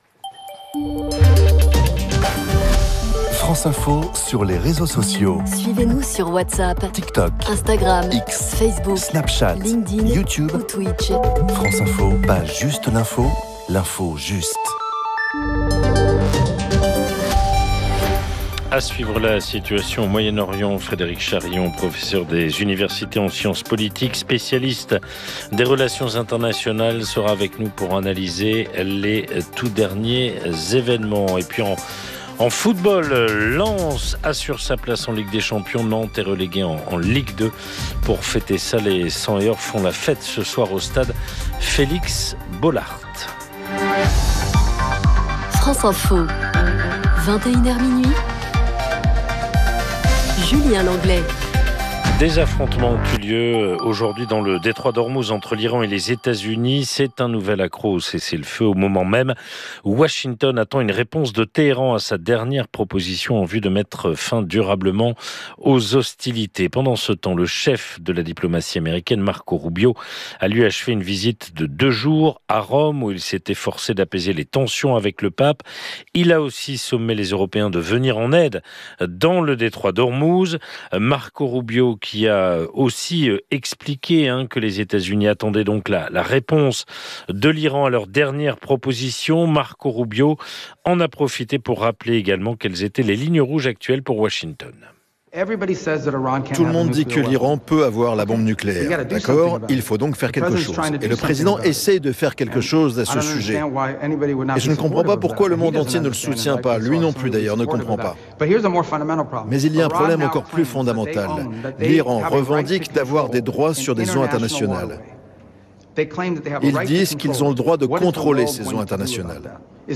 France Info sur les réseaux sociaux. Suivez-nous sur WhatsApp, TikTok, Instagram, X, Facebook, Snapchat, LinkedIn, YouTube ou Twitch. France Info, pas juste l'info, l'info juste. À suivre la situation au Moyen-Orient, Frédéric Charillon, professeur des universités en sciences politiques, spécialiste des relations internationales, sera avec nous pour analyser les tout derniers événements. Et puis en, en football, Lens assure sa place en Ligue des Champions. Nantes est relégué en, en Ligue deux. Pour fêter ça, les cent et or font la fête ce soir au stade Félix Bollaert. France Info, vingt et une heures minuit. Julien Langlais. Des affrontements ont eu lieu aujourd'hui dans le détroit d'Ormuz entre l'Iran et les États-Unis. C'est un nouvel accroc au cessez-le-feu au moment même où Washington attend une réponse de Téhéran à sa dernière proposition en vue de mettre fin durablement aux hostilités. Pendant ce temps, le chef de la diplomatie américaine, Marco Rubio, a lui achevé une visite de deux jours à Rome où il s'est efforcé d'apaiser les tensions avec le pape. Il a aussi sommé les Européens de venir en aide dans le détroit d'Ormuz. Marco Rubio qui qui a aussi expliqué hein, que les États-Unis attendaient donc la, la réponse de l'Iran à leur dernière proposition. Marco Rubio en a profité pour rappeler également quelles étaient les lignes rouges actuelles pour Washington. Tout le monde dit que l'Iran peut avoir la bombe nucléaire, d'accord ? Il faut donc faire quelque chose. Et le président essaie de faire quelque chose à ce sujet. Et je ne comprends pas pourquoi le monde entier ne le soutient pas. Lui non plus d'ailleurs ne comprend pas. Mais il y a un problème encore plus fondamental. L'Iran revendique d'avoir des droits sur des eaux internationales. Ils disent qu'ils ont le droit de contrôler ces eaux internationales.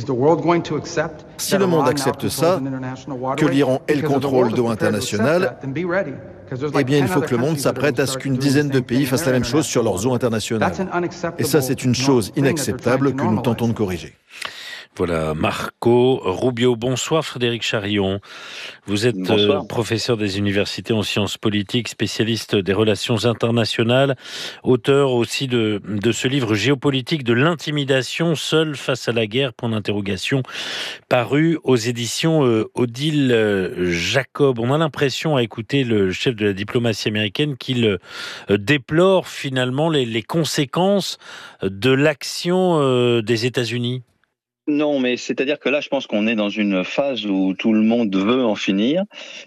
Si le monde accepte ça, que l'Iran ait le contrôle d'eau internationale, eh bien il faut que le monde s'apprête à ce qu'une dizaine de pays fassent la même chose sur leurs eaux internationales. Et ça, c'est une chose inacceptable que nous tentons de corriger. Voilà, Marco Rubio. Bonsoir Frédéric Charillon. Vous êtes euh, professeur des universités en sciences politiques, spécialiste des relations internationales, auteur aussi de, de ce livre Géopolitique de l'intimidation, seul face à la guerre, point d'interrogation, paru aux éditions euh, Odile euh, Jacob. On a l'impression, à écouter le chef de la diplomatie américaine, qu'il euh, déplore finalement les, les conséquences de l'action euh, des États-Unis. Non, mais c'est-à-dire que là, je pense qu'on est dans une phase où tout le monde veut en finir,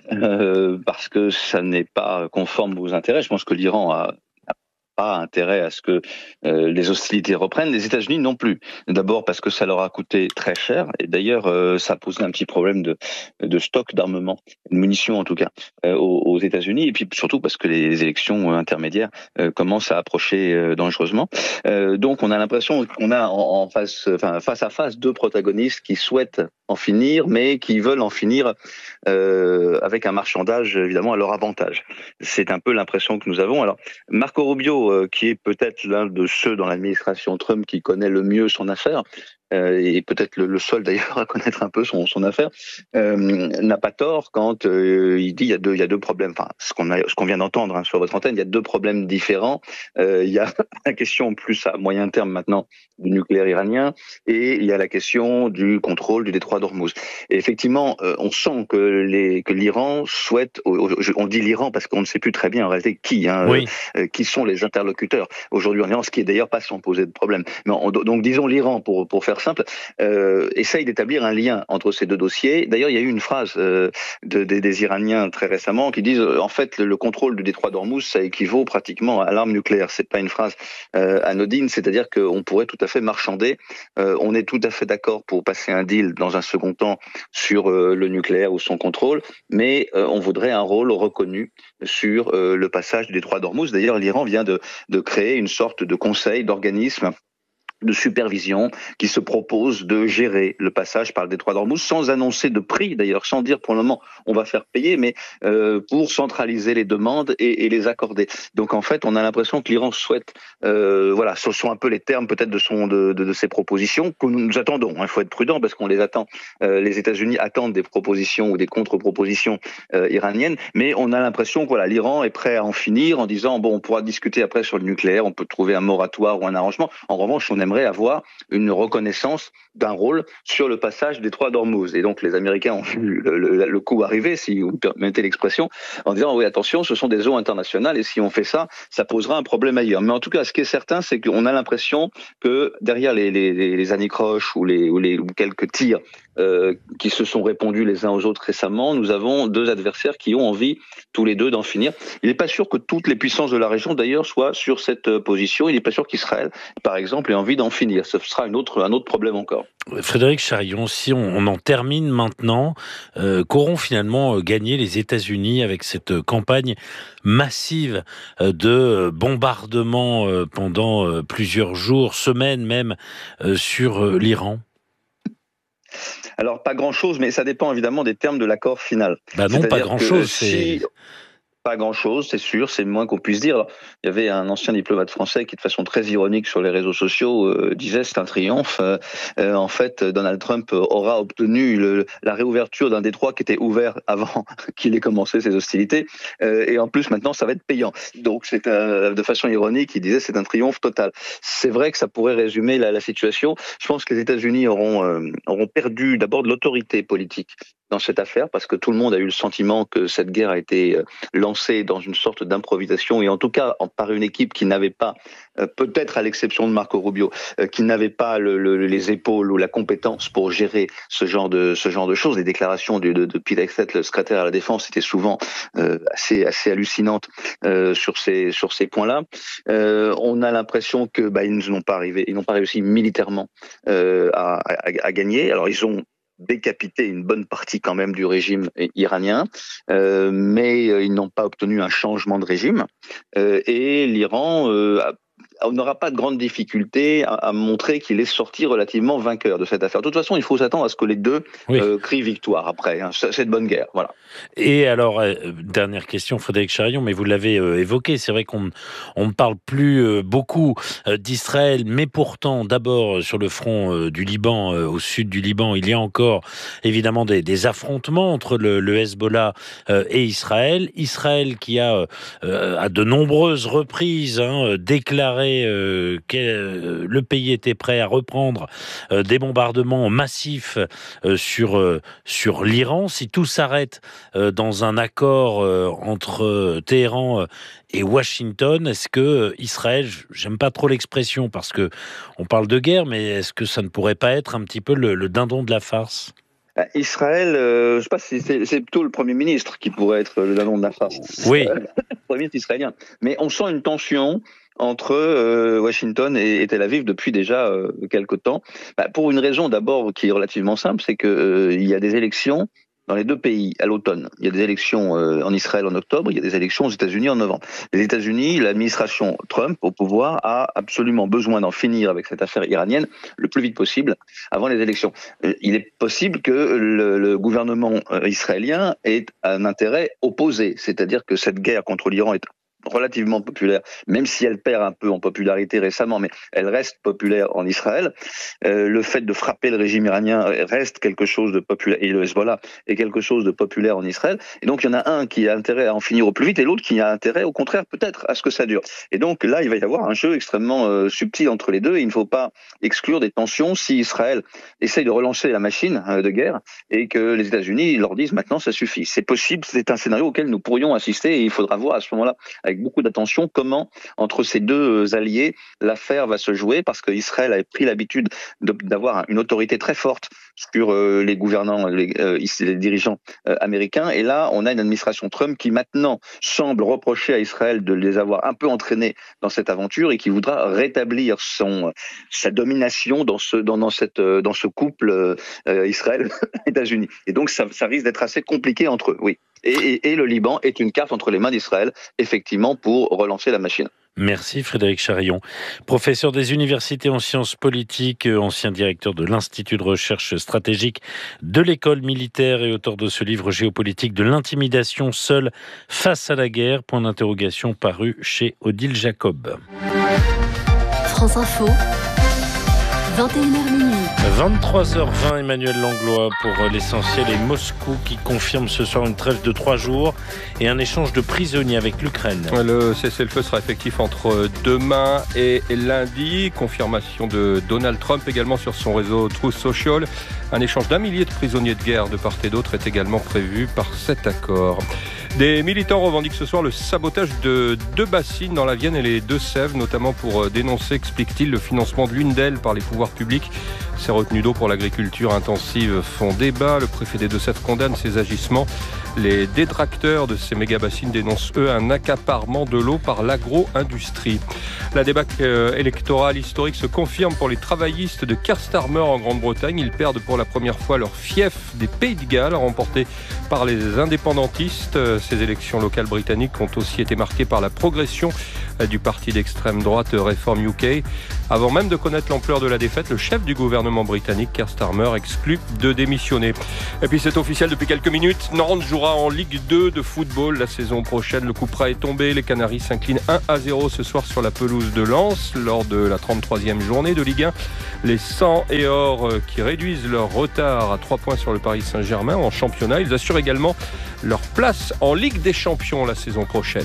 euh, parce que ça n'est pas conforme aux intérêts. Je pense que l'Iran a pas intérêt à ce que euh, les hostilités reprennent. Les États-Unis non plus. D'abord parce que ça leur a coûté très cher, et d'ailleurs euh, ça a posé un petit problème de, de stock d'armement, de munitions en tout cas, euh, aux, aux États-Unis, et puis surtout parce que les élections intermédiaires euh, commencent à approcher euh, dangereusement. Euh, donc on a l'impression qu'on a en, en face, enfin face à face deux protagonistes qui souhaitent en finir, mais qui veulent en finir euh, avec un marchandage évidemment à leur avantage. C'est un peu l'impression que nous avons. Alors Marco Rubio, euh, qui est peut-être l'un de ceux dans l'administration Trump qui connaît le mieux son affaire, euh, et peut-être le, le seul d'ailleurs à connaître un peu son, son affaire, euh, n'a pas tort quand euh, il dit il y a deux, il y a deux problèmes. Enfin, ce qu'on a, ce qu'on vient d'entendre hein, sur votre antenne, il y a deux problèmes différents. Euh, il y a la question plus à moyen terme maintenant du nucléaire iranien, et il y a la question du contrôle du détroit d'Ormuz. Et effectivement, euh, on sent que les que l'Iran souhaite, on dit l'Iran parce qu'on ne sait plus très bien en réalité qui, hein, oui. euh, qui sont les interlocuteurs aujourd'hui en Iran, ce qui est d'ailleurs pas sans poser de problème. Mais on, donc disons l'Iran pour pour faire simple, euh, essaye d'établir un lien entre ces deux dossiers. D'ailleurs, il y a eu une phrase euh, de, de, des Iraniens très récemment qui disent euh, en fait le, le contrôle du détroit d'Ormuz, ça équivaut pratiquement à l'arme nucléaire. C'est pas une phrase euh, anodine, c'est-à-dire qu'on pourrait tout à fait marchander. Euh, on est tout à fait d'accord pour passer un deal dans un second temps sur euh, le nucléaire ou son contrôle, mais euh, on voudrait un rôle reconnu sur euh, le passage du détroit d'Ormuz. D'ailleurs, l'Iran vient de, de créer une sorte de conseil, d'organisme de supervision qui se propose de gérer le passage par le détroit d'Ormuz sans annoncer de prix d'ailleurs, sans dire pour le moment on va faire payer, mais euh, pour centraliser les demandes et, et les accorder. Donc en fait on a l'impression que l'Iran souhaite, euh, voilà, ce sont un peu les termes peut-être de son de, de, de ses propositions que nous nous attendons. Il hein, faut être prudent parce qu'on les attend. Euh, les États-Unis attendent des propositions ou des contre-propositions euh, iraniennes, mais on a l'impression que voilà, l'Iran est prêt à en finir en disant bon on pourra discuter après sur le nucléaire, on peut trouver un moratoire ou un arrangement. En revanche on aime aimerait avoir une reconnaissance d'un rôle sur le passage du détroit d'Ormuz. Et donc les Américains ont vu le, le, le coup arriver, si vous permettez l'expression, en disant oui attention, ce sont des eaux internationales et si on fait ça, ça posera un problème ailleurs. Mais en tout cas, ce qui est certain, c'est qu'on a l'impression que derrière les, les, les anicroches ou, les, ou, les, ou quelques tirs euh, qui se sont répondus les uns aux autres récemment. Nous avons deux adversaires qui ont envie tous les deux d'en finir. Il n'est pas sûr que toutes les puissances de la région d'ailleurs soient sur cette position. Il n'est pas sûr qu'Israël, par exemple, ait envie d'en finir. Ce sera une autre, un autre problème encore. Frédéric Charillon, si on, on en termine maintenant, euh, qu'auront finalement gagné les États-Unis avec cette campagne massive de bombardements pendant plusieurs jours, semaines même, sur l'Iran ? Alors, pas grand-chose, mais ça dépend évidemment des termes de l'accord final. Bah non, C'est-à-dire pas grand-chose, si... c'est... Pas grand-chose, c'est sûr, c'est le moins qu'on puisse dire. Alors, il y avait un ancien diplomate français qui, de façon très ironique sur les réseaux sociaux, euh, disait c'est un triomphe. Euh, euh, en fait, Donald Trump aura obtenu le, la réouverture d'un détroit qui était ouvert avant qu'il ait commencé ses hostilités. Euh, et en plus, maintenant, ça va être payant. Donc, c'est euh, de façon ironique, il disait c'est un triomphe total. C'est vrai que ça pourrait résumer la, la situation. Je pense que les États-Unis auront, euh, auront perdu d'abord de l'autorité politique dans cette affaire, parce que tout le monde a eu le sentiment que cette guerre a été lancée dans une sorte d'improvisation, et en tout cas par une équipe qui n'avait pas, peut-être à l'exception de Marco Rubio, qui n'avait pas le, le, les épaules ou la compétence pour gérer ce genre de, ce genre de choses. Les déclarations de, de, de Pete Hegseth, le secrétaire à la Défense, étaient souvent euh, assez, assez hallucinantes euh, sur ces, sur ces points-là. Euh, on a l'impression que bah, ils n'ont pas arrivé, ils n'ont pas réussi militairement euh, à, à, à gagner. Alors ils ont décapité une bonne partie quand même du régime iranien, euh, mais euh, ils n'ont pas obtenu un changement de régime. Euh, et l'Iran euh, a on n'aura pas de grande difficulté à, à montrer qu'il est sorti relativement vainqueur de cette affaire. De toute façon, il faut s'attendre à ce que les deux oui. euh, crient victoire après. Hein. C'est de bonne guerre, voilà. Et alors, euh, dernière question, Frédéric Charillon, mais vous l'avez euh, évoqué, c'est vrai qu'on on ne parle plus euh, beaucoup euh, d'Israël, mais pourtant, d'abord, sur le front euh, du Liban, euh, au sud du Liban, il y a encore évidemment des, des affrontements entre le, le Hezbollah euh, et Israël. Israël qui a, euh, à de nombreuses reprises, hein, déclaré Euh, que euh, le pays était prêt à reprendre euh, des bombardements massifs euh, sur, euh, sur l'Iran. Si tout s'arrête euh, dans un accord euh, entre euh, Téhéran euh, et Washington, est-ce que euh, Israël, j'aime pas trop l'expression parce que on parle de guerre, mais est-ce que ça ne pourrait pas être un petit peu le, le dindon de la farce ? Israël, euh, je ne sais pas si c'est, c'est plutôt le Premier ministre qui pourrait être le dindon de la farce. Oui. Euh, le Premier ministre israélien. Mais on sent une tension entre euh, Washington et, et Tel Aviv depuis déjà euh, quelque temps. Bah, pour une raison d'abord qui est relativement simple, c'est qu'il euh, y a des élections dans les deux pays à l'automne. Il y a des élections euh, en Israël en octobre, il y a des élections aux États-Unis en novembre. Les États-Unis, l'administration Trump au pouvoir a absolument besoin d'en finir avec cette affaire iranienne le plus vite possible avant les élections. Euh, il est possible que le, le gouvernement euh, israélien ait un intérêt opposé, c'est-à-dire que cette guerre contre l'Iran est relativement populaire, même si elle perd un peu en popularité récemment, mais elle reste populaire en Israël. Euh, le fait de frapper le régime iranien reste quelque chose de populaire, et le Hezbollah est quelque chose de populaire en Israël. Et donc, il y en a un qui a intérêt à en finir au plus vite et l'autre qui a intérêt, au contraire, peut-être, à ce que ça dure. Et donc, là, il va y avoir un jeu extrêmement euh, subtil entre les deux et il ne faut pas exclure des tensions si Israël essaye de relancer la machine euh, de guerre et que les États-Unis leur disent maintenant, ça suffit. C'est possible, c'est un scénario auquel nous pourrions assister et il faudra voir à ce moment-là avec beaucoup d'attention comment, entre ces deux alliés, l'affaire va se jouer, parce qu'Israël a pris l'habitude de, d'avoir une autorité très forte sur euh, les gouvernants, les, euh, les dirigeants euh, américains, et là, on a une administration Trump qui maintenant semble reprocher à Israël de les avoir un peu entraînés dans cette aventure et qui voudra rétablir son, sa domination dans ce, dans, dans cette, dans ce couple euh, Israël-États-Unis. Et donc, ça, ça risque d'être assez compliqué entre eux, oui. Et, et, et le Liban est une carte entre les mains d'Israël, effectivement, pour relancer la machine. Merci Frédéric Charillon, professeur des universités en sciences politiques, ancien directeur de l'Institut de recherche stratégique de l'école militaire et auteur de ce livre Géopolitique de l'intimidation seule face à la guerre, point d'interrogation, paru chez Odile Jacob. France Info, vingt et une heures minuit. vingt-trois heures vingt, Emmanuel Langlois pour l'essentiel, et Moscou qui confirme ce soir une trêve de trois jours et un échange de prisonniers avec l'Ukraine. Le cessez-le-feu sera effectif entre demain et lundi. Confirmation de Donald Trump également sur son réseau Truth Social. Un échange d'un millier de prisonniers de guerre de part et d'autre est également prévu par cet accord. Des militants revendiquent ce soir le sabotage de deux bassines dans la Vienne et les Deux-Sèvres, notamment pour dénoncer, explique-t-il, le financement de l'une d'elles par les pouvoirs publics. Ces retenues d'eau pour l'agriculture intensive font débat. Le préfet des Deux-Sèvres condamne ces agissements. Les détracteurs de ces méga-bassines dénoncent, eux, un accaparement de l'eau par l'agro-industrie. La débâcle électorale historique se confirme pour les travaillistes de Kerstarmer en Grande-Bretagne. Ils perdent pour la première fois leur fief des Pays de Galles, remporté par les indépendantistes. Ces élections locales britanniques ont aussi été marquées par la progression du parti d'extrême droite Reform U K. Avant même de connaître l'ampleur de la défaite, le chef du gouvernement britannique, Keir Starmer, exclut de démissionner. Et puis c'est officiel depuis quelques minutes, Nantes jouera en Ligue deux de football la saison prochaine. Le coup près est tombé, les Canaries s'inclinent un à zéro ce soir sur la pelouse de Lens lors de la trente-troisième journée de Ligue un. Les cent et or qui réduisent leur retard à trois points sur le Paris Saint-Germain en championnat. Ils assurent également leur place en Ligue des Champions la saison prochaine.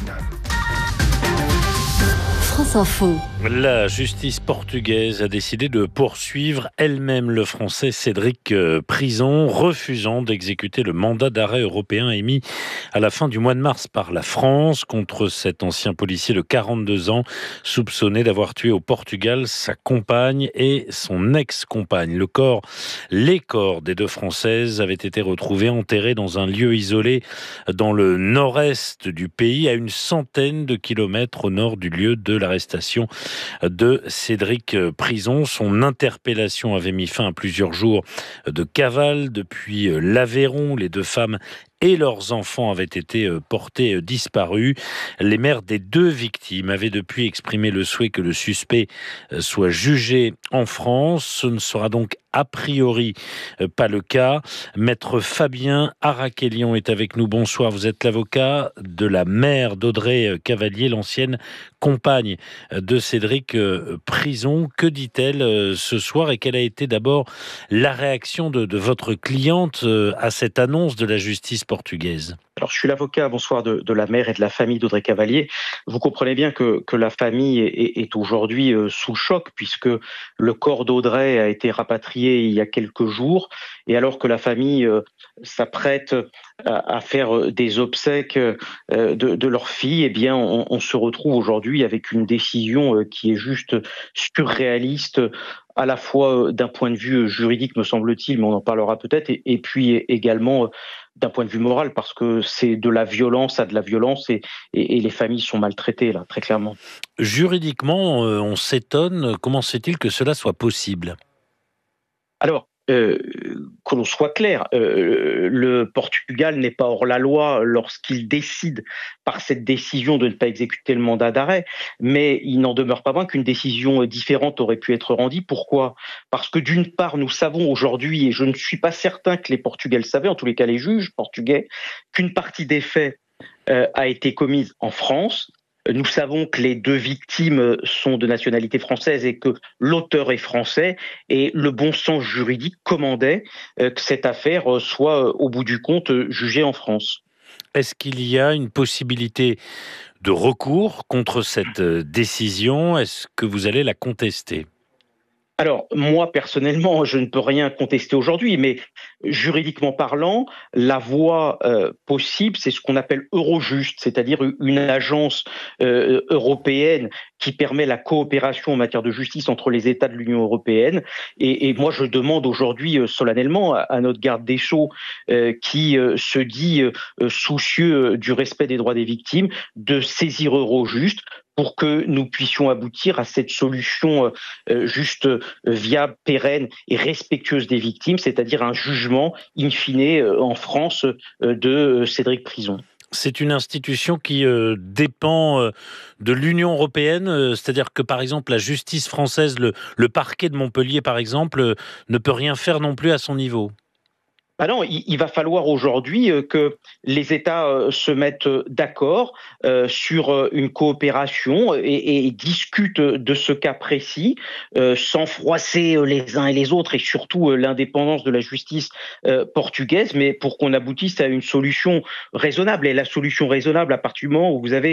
France Info. La justice portugaise a décidé de poursuivre elle-même le Français Cédric Prison, refusant d'exécuter le mandat d'arrêt européen émis à la fin du mois de mars par la France contre cet ancien policier de quarante-deux ans, soupçonné d'avoir tué au Portugal sa compagne et son ex-compagne. Le corps, les corps des deux Françaises avaient été retrouvés enterrés dans un lieu isolé dans le nord-est du pays, à une centaine de kilomètres au nord du lieu de l'arrestation de Cédric Prison. Son interpellation avait mis fin à plusieurs jours de cavale depuis l'Aveyron. Les deux femmes et leurs enfants avaient été portés disparus. Les mères des deux victimes avaient depuis exprimé le souhait que le suspect soit jugé en France. Ce ne sera donc a priori pas le cas. Maître Fabien Araquelian est avec nous. Bonsoir, vous êtes l'avocat de la mère d'Audrey Cavalier, l'ancienne compagne de Cédric Prison. Que dit-elle ce soir et quelle a été d'abord la réaction de, de votre cliente à cette annonce de la justice portugaise ? Alors, je suis l'avocat, bonsoir, de, de la mère et de la famille d'Audrey Cavalier. Vous comprenez bien que, que la famille est, est aujourd'hui euh, sous choc, puisque le corps d'Audrey a été rapatrié il y a quelques jours, et alors que la famille euh, s'apprête à, à faire des obsèques euh, de, de leur fille, eh bien, on, on se retrouve aujourd'hui avec une décision euh, qui est juste surréaliste, à la fois d'un point de vue juridique, me semble-t-il, mais on en parlera peut-être, et, et puis également d'un point de vue moral, parce que c'est de la violence à de la violence, et, et, et les familles sont maltraitées, là, très clairement. Juridiquement, on s'étonne, comment se fait-il que cela soit possible ? Alors, Euh, que l'on soit clair, euh, le Portugal n'est pas hors la loi lorsqu'il décide par cette décision de ne pas exécuter le mandat d'arrêt, mais il n'en demeure pas moins qu'une décision différente aurait pu être rendue. Pourquoi ? Parce que d'une part, nous savons aujourd'hui, et je ne suis pas certain que les Portugais le savaient, en tous les cas les juges portugais, qu'une partie des faits euh, a été commise en France. Nous savons que les deux victimes sont de nationalité française et que l'auteur est français, et le bon sens juridique commandait que cette affaire soit, au bout du compte, jugée en France. Est-ce qu'il y a une possibilité de recours contre cette décision ? Est-ce que vous allez la contester ? Alors, moi, personnellement, je ne peux rien contester aujourd'hui, mais juridiquement parlant, la voie euh, possible, c'est ce qu'on appelle Eurojust, c'est-à-dire une agence euh, européenne qui permet la coopération en matière de justice entre les États de l'Union européenne. Et, et moi, je demande aujourd'hui euh, solennellement à, à notre garde des Sceaux, euh, qui euh, se dit euh, soucieux du respect des droits des victimes, de saisir Eurojust pour que nous puissions aboutir à cette solution euh, juste euh, viable, pérenne et respectueuse des victimes, c'est-à-dire un jugement in fine euh, en France euh, de euh, Cédric Prison. C'est une institution qui euh, dépend euh, de l'Union européenne, euh, c'est-à-dire que par exemple la justice française, le, le parquet de Montpellier par exemple, euh, ne peut rien faire non plus à son niveau. Ah non, il, il va falloir aujourd'hui euh, que les États euh, se mettent d'accord euh, sur euh, une coopération et, et discutent de ce cas précis, euh, sans froisser les uns et les autres, et surtout euh, l'indépendance de la justice euh, portugaise, mais pour qu'on aboutisse à une solution raisonnable. Et la solution raisonnable, à partir du moment où vous avez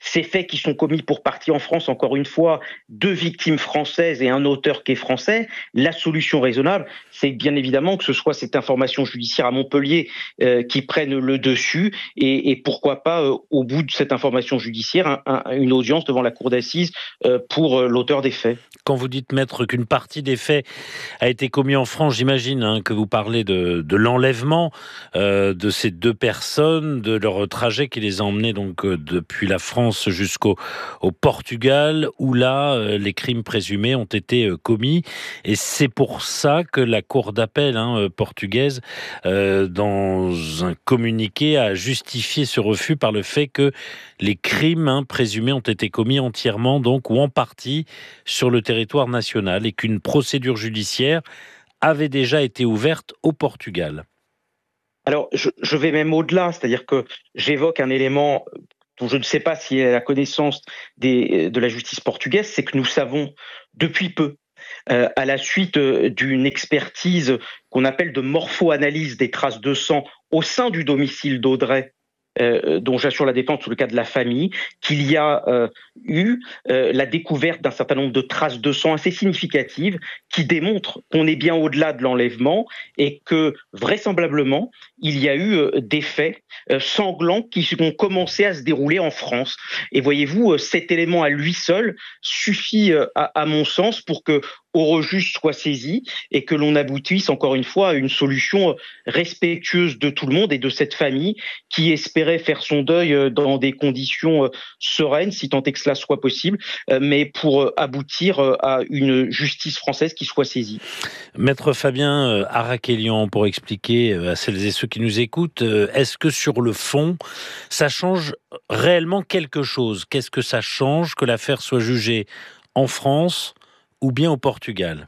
ces faits qui sont commis pour partie en France, encore une fois, deux victimes françaises et un auteur qui est français, la solution raisonnable, c'est bien évidemment que ce soit cette information judiciaire à Montpellier euh, qui prenne le dessus et, et pourquoi pas, euh, au bout de cette information judiciaire, un, un, une audience devant la cour d'assises euh, pour euh, l'auteur des faits. Quand vous dites, maître, qu'une partie des faits a été commis en France, j'imagine hein, que vous parlez de, de l'enlèvement euh, de ces deux personnes, de leur trajet qui les a emmenés donc, euh, depuis la France jusqu'au au Portugal, où là, euh, les crimes présumés ont été euh, commis. Et c'est pour ça que la cour d'appel hein, portugaise, euh, dans un communiqué, a justifié ce refus par le fait que les crimes hein, présumés ont été commis entièrement, donc, ou en partie, sur le territoire national et qu'une procédure judiciaire avait déjà été ouverte au Portugal. Alors, je, je vais même au-delà, c'est-à-dire que j'évoque un élément dont je ne sais pas s'il est à la connaissance des, de la justice portugaise, c'est que nous savons depuis peu, euh, à la suite d'une expertise qu'on appelle de morpho-analyse des traces de sang au sein du domicile d'Audrey, Euh, dont j'assure la défense sous le cas de la famille, qu'il y a euh, eu euh, la découverte d'un certain nombre de traces de sang assez significatives qui démontrent qu'on est bien au-delà de l'enlèvement et que vraisemblablement il y a eu euh, des faits euh, sanglants qui ont commencé à se dérouler en France. Et voyez-vous, euh, cet élément à lui seul suffit euh, à, à mon sens pour que Eurojust soit saisi et que l'on aboutisse encore une fois à une solution respectueuse de tout le monde et de cette famille qui espérait faire son deuil dans des conditions sereines, si tant est que cela soit possible, mais pour aboutir à une justice française qui soit saisie. Maître Fabien Araquelian, pour expliquer à celles et ceux qui nous écoutent, est-ce que sur le fond, ça change réellement quelque chose ? Qu'est-ce que ça change que l'affaire soit jugée en France ou bien au Portugal?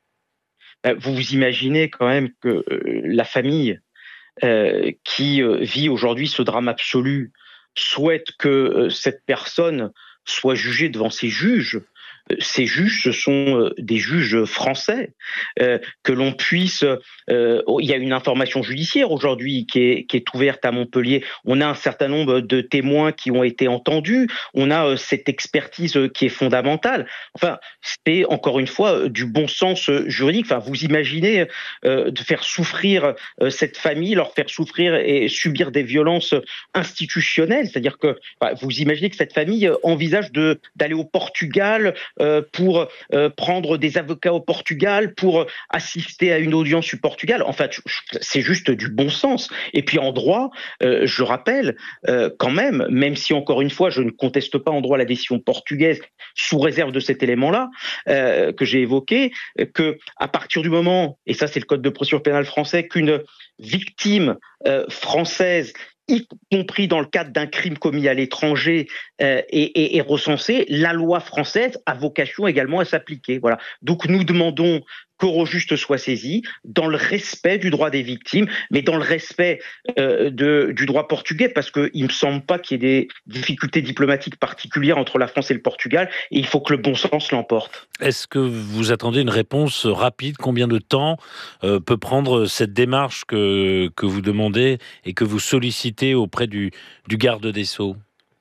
Vous vous imaginez quand même que la famille euh, qui vit aujourd'hui ce drame absolu souhaite que cette personne soit jugée devant ses juges. Ces juges, ce sont des juges français, euh, que l'on puisse... Euh, il y a une information judiciaire aujourd'hui qui est, qui est ouverte à Montpellier. On a un certain nombre de témoins qui ont été entendus. On a euh, cette expertise qui est fondamentale. Enfin, c'est encore une fois du bon sens juridique. Enfin, vous imaginez euh, de faire souffrir euh, cette famille, leur faire souffrir et subir des violences institutionnelles. C'est-à-dire que enfin, vous imaginez que cette famille envisage de, d'aller au Portugal Euh, pour euh, prendre des avocats au Portugal, pour assister à une audience au Portugal. En fait, c'est juste du bon sens. Et puis en droit, euh, je rappelle euh, quand même, même si encore une fois, je ne conteste pas en droit la décision portugaise sous réserve de cet élément-là euh, que j'ai évoqué, que à partir du moment, et ça c'est le code de procédure pénale français, qu'une victime euh, française y compris dans le cadre d'un crime commis à l'étranger euh, et, et, et recensé, la loi française a vocation également à s'appliquer. Voilà. Donc nous demandons qu'Eurojust soit saisi dans le respect du droit des victimes, mais dans le respect euh, de, du droit portugais, parce qu'il ne me semble pas qu'il y ait des difficultés diplomatiques particulières entre la France et le Portugal, et il faut que le bon sens l'emporte. Est-ce que vous attendez une réponse rapide ? Combien de temps euh, peut prendre cette démarche que, que vous demandez et que vous sollicitez auprès du, du garde des Sceaux ?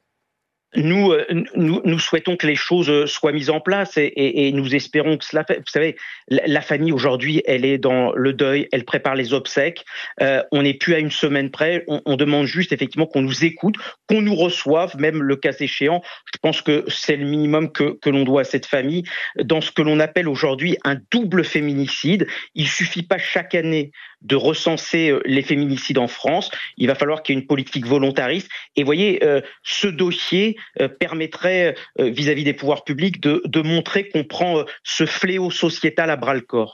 Nous, nous, nous souhaitons que les choses soient mises en place et, et, et nous espérons que cela fait. Vous savez, la, la famille aujourd'hui, elle est dans le deuil, elle prépare les obsèques. Euh, on n'est plus à une semaine près. On, on demande juste effectivement qu'on nous écoute, qu'on nous reçoive, même le cas échéant. Je pense que c'est le minimum que, que l'on doit à cette famille dans ce que l'on appelle aujourd'hui un double féminicide. Il suffit pas chaque année de recenser les féminicides en France. Il va falloir qu'il y ait une politique volontariste. Et voyez, euh, ce dossier euh, permettrait, euh, vis-à-vis des pouvoirs publics, de, de montrer qu'on prend euh, ce fléau sociétal à bras-le-corps.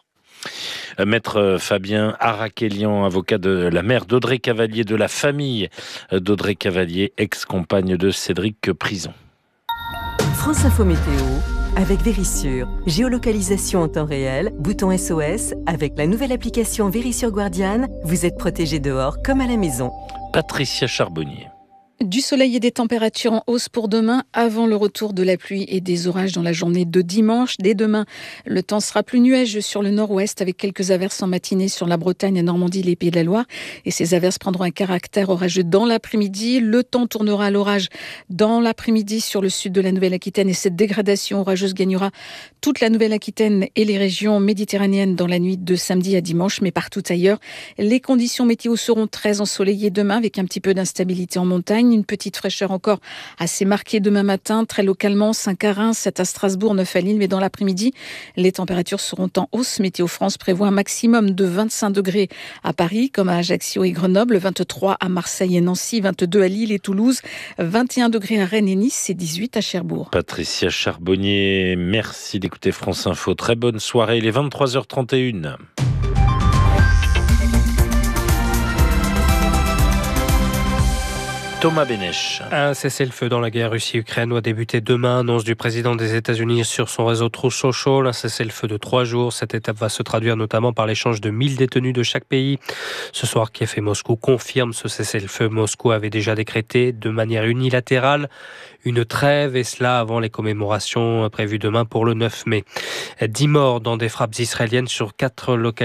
Maître Fabien Araquelian, avocat de la mère d'Audrey Cavalier, de la famille d'Audrey Cavalier, ex-compagne de Cédric Prison. France Info Météo avec Vérissure. Géolocalisation en temps réel, bouton S O S. Avec la nouvelle application Vérissure Guardiane, vous êtes protégé dehors comme à la maison. Patricia Charbonnier. Du soleil et des températures en hausse pour demain, avant le retour de la pluie et des orages dans la journée de dimanche. Dès demain, le temps sera plus nuageux sur le nord-ouest avec quelques averses en matinée sur la Bretagne, la Normandie, les Pays de la Loire. Et ces averses prendront un caractère orageux dans l'après-midi. Le temps tournera à l'orage dans l'après-midi sur le sud de la Nouvelle-Aquitaine et cette dégradation orageuse gagnera toute la Nouvelle-Aquitaine et les régions méditerranéennes dans la nuit de samedi à dimanche. Mais partout ailleurs, les conditions météo seront très ensoleillées demain avec un petit peu d'instabilité en montagne. Une petite fraîcheur encore assez marquée demain matin, très localement, cinq à Reims, sept à Strasbourg, neuf à Lille. Mais dans l'après-midi, les températures seront en hausse. Météo France prévoit un maximum de vingt-cinq degrés à Paris, comme à Ajaccio et Grenoble, vingt-trois à Marseille et Nancy, vingt-deux à Lille et Toulouse, vingt et un degrés à Rennes et Nice et dix-huit à Cherbourg. Patricia Charbonnier, merci d'écouter France Info. Très bonne soirée, il est vingt-trois heures trente et une. Thomas Bénèche. Un cessez-le-feu dans la guerre Russie-Ukraine doit débuter demain, annonce du président des États-Unis sur son réseau Truth Social. Un cessez-le-feu de trois jours. Cette étape va se traduire notamment par l'échange de mille détenus de chaque pays. Ce soir, Kiev et Moscou confirment ce cessez-le-feu. Moscou avait déjà décrété de manière unilatérale une trêve, et cela avant les commémorations prévues demain pour le neuf mai. Dix morts dans des frappes israéliennes sur quatre localités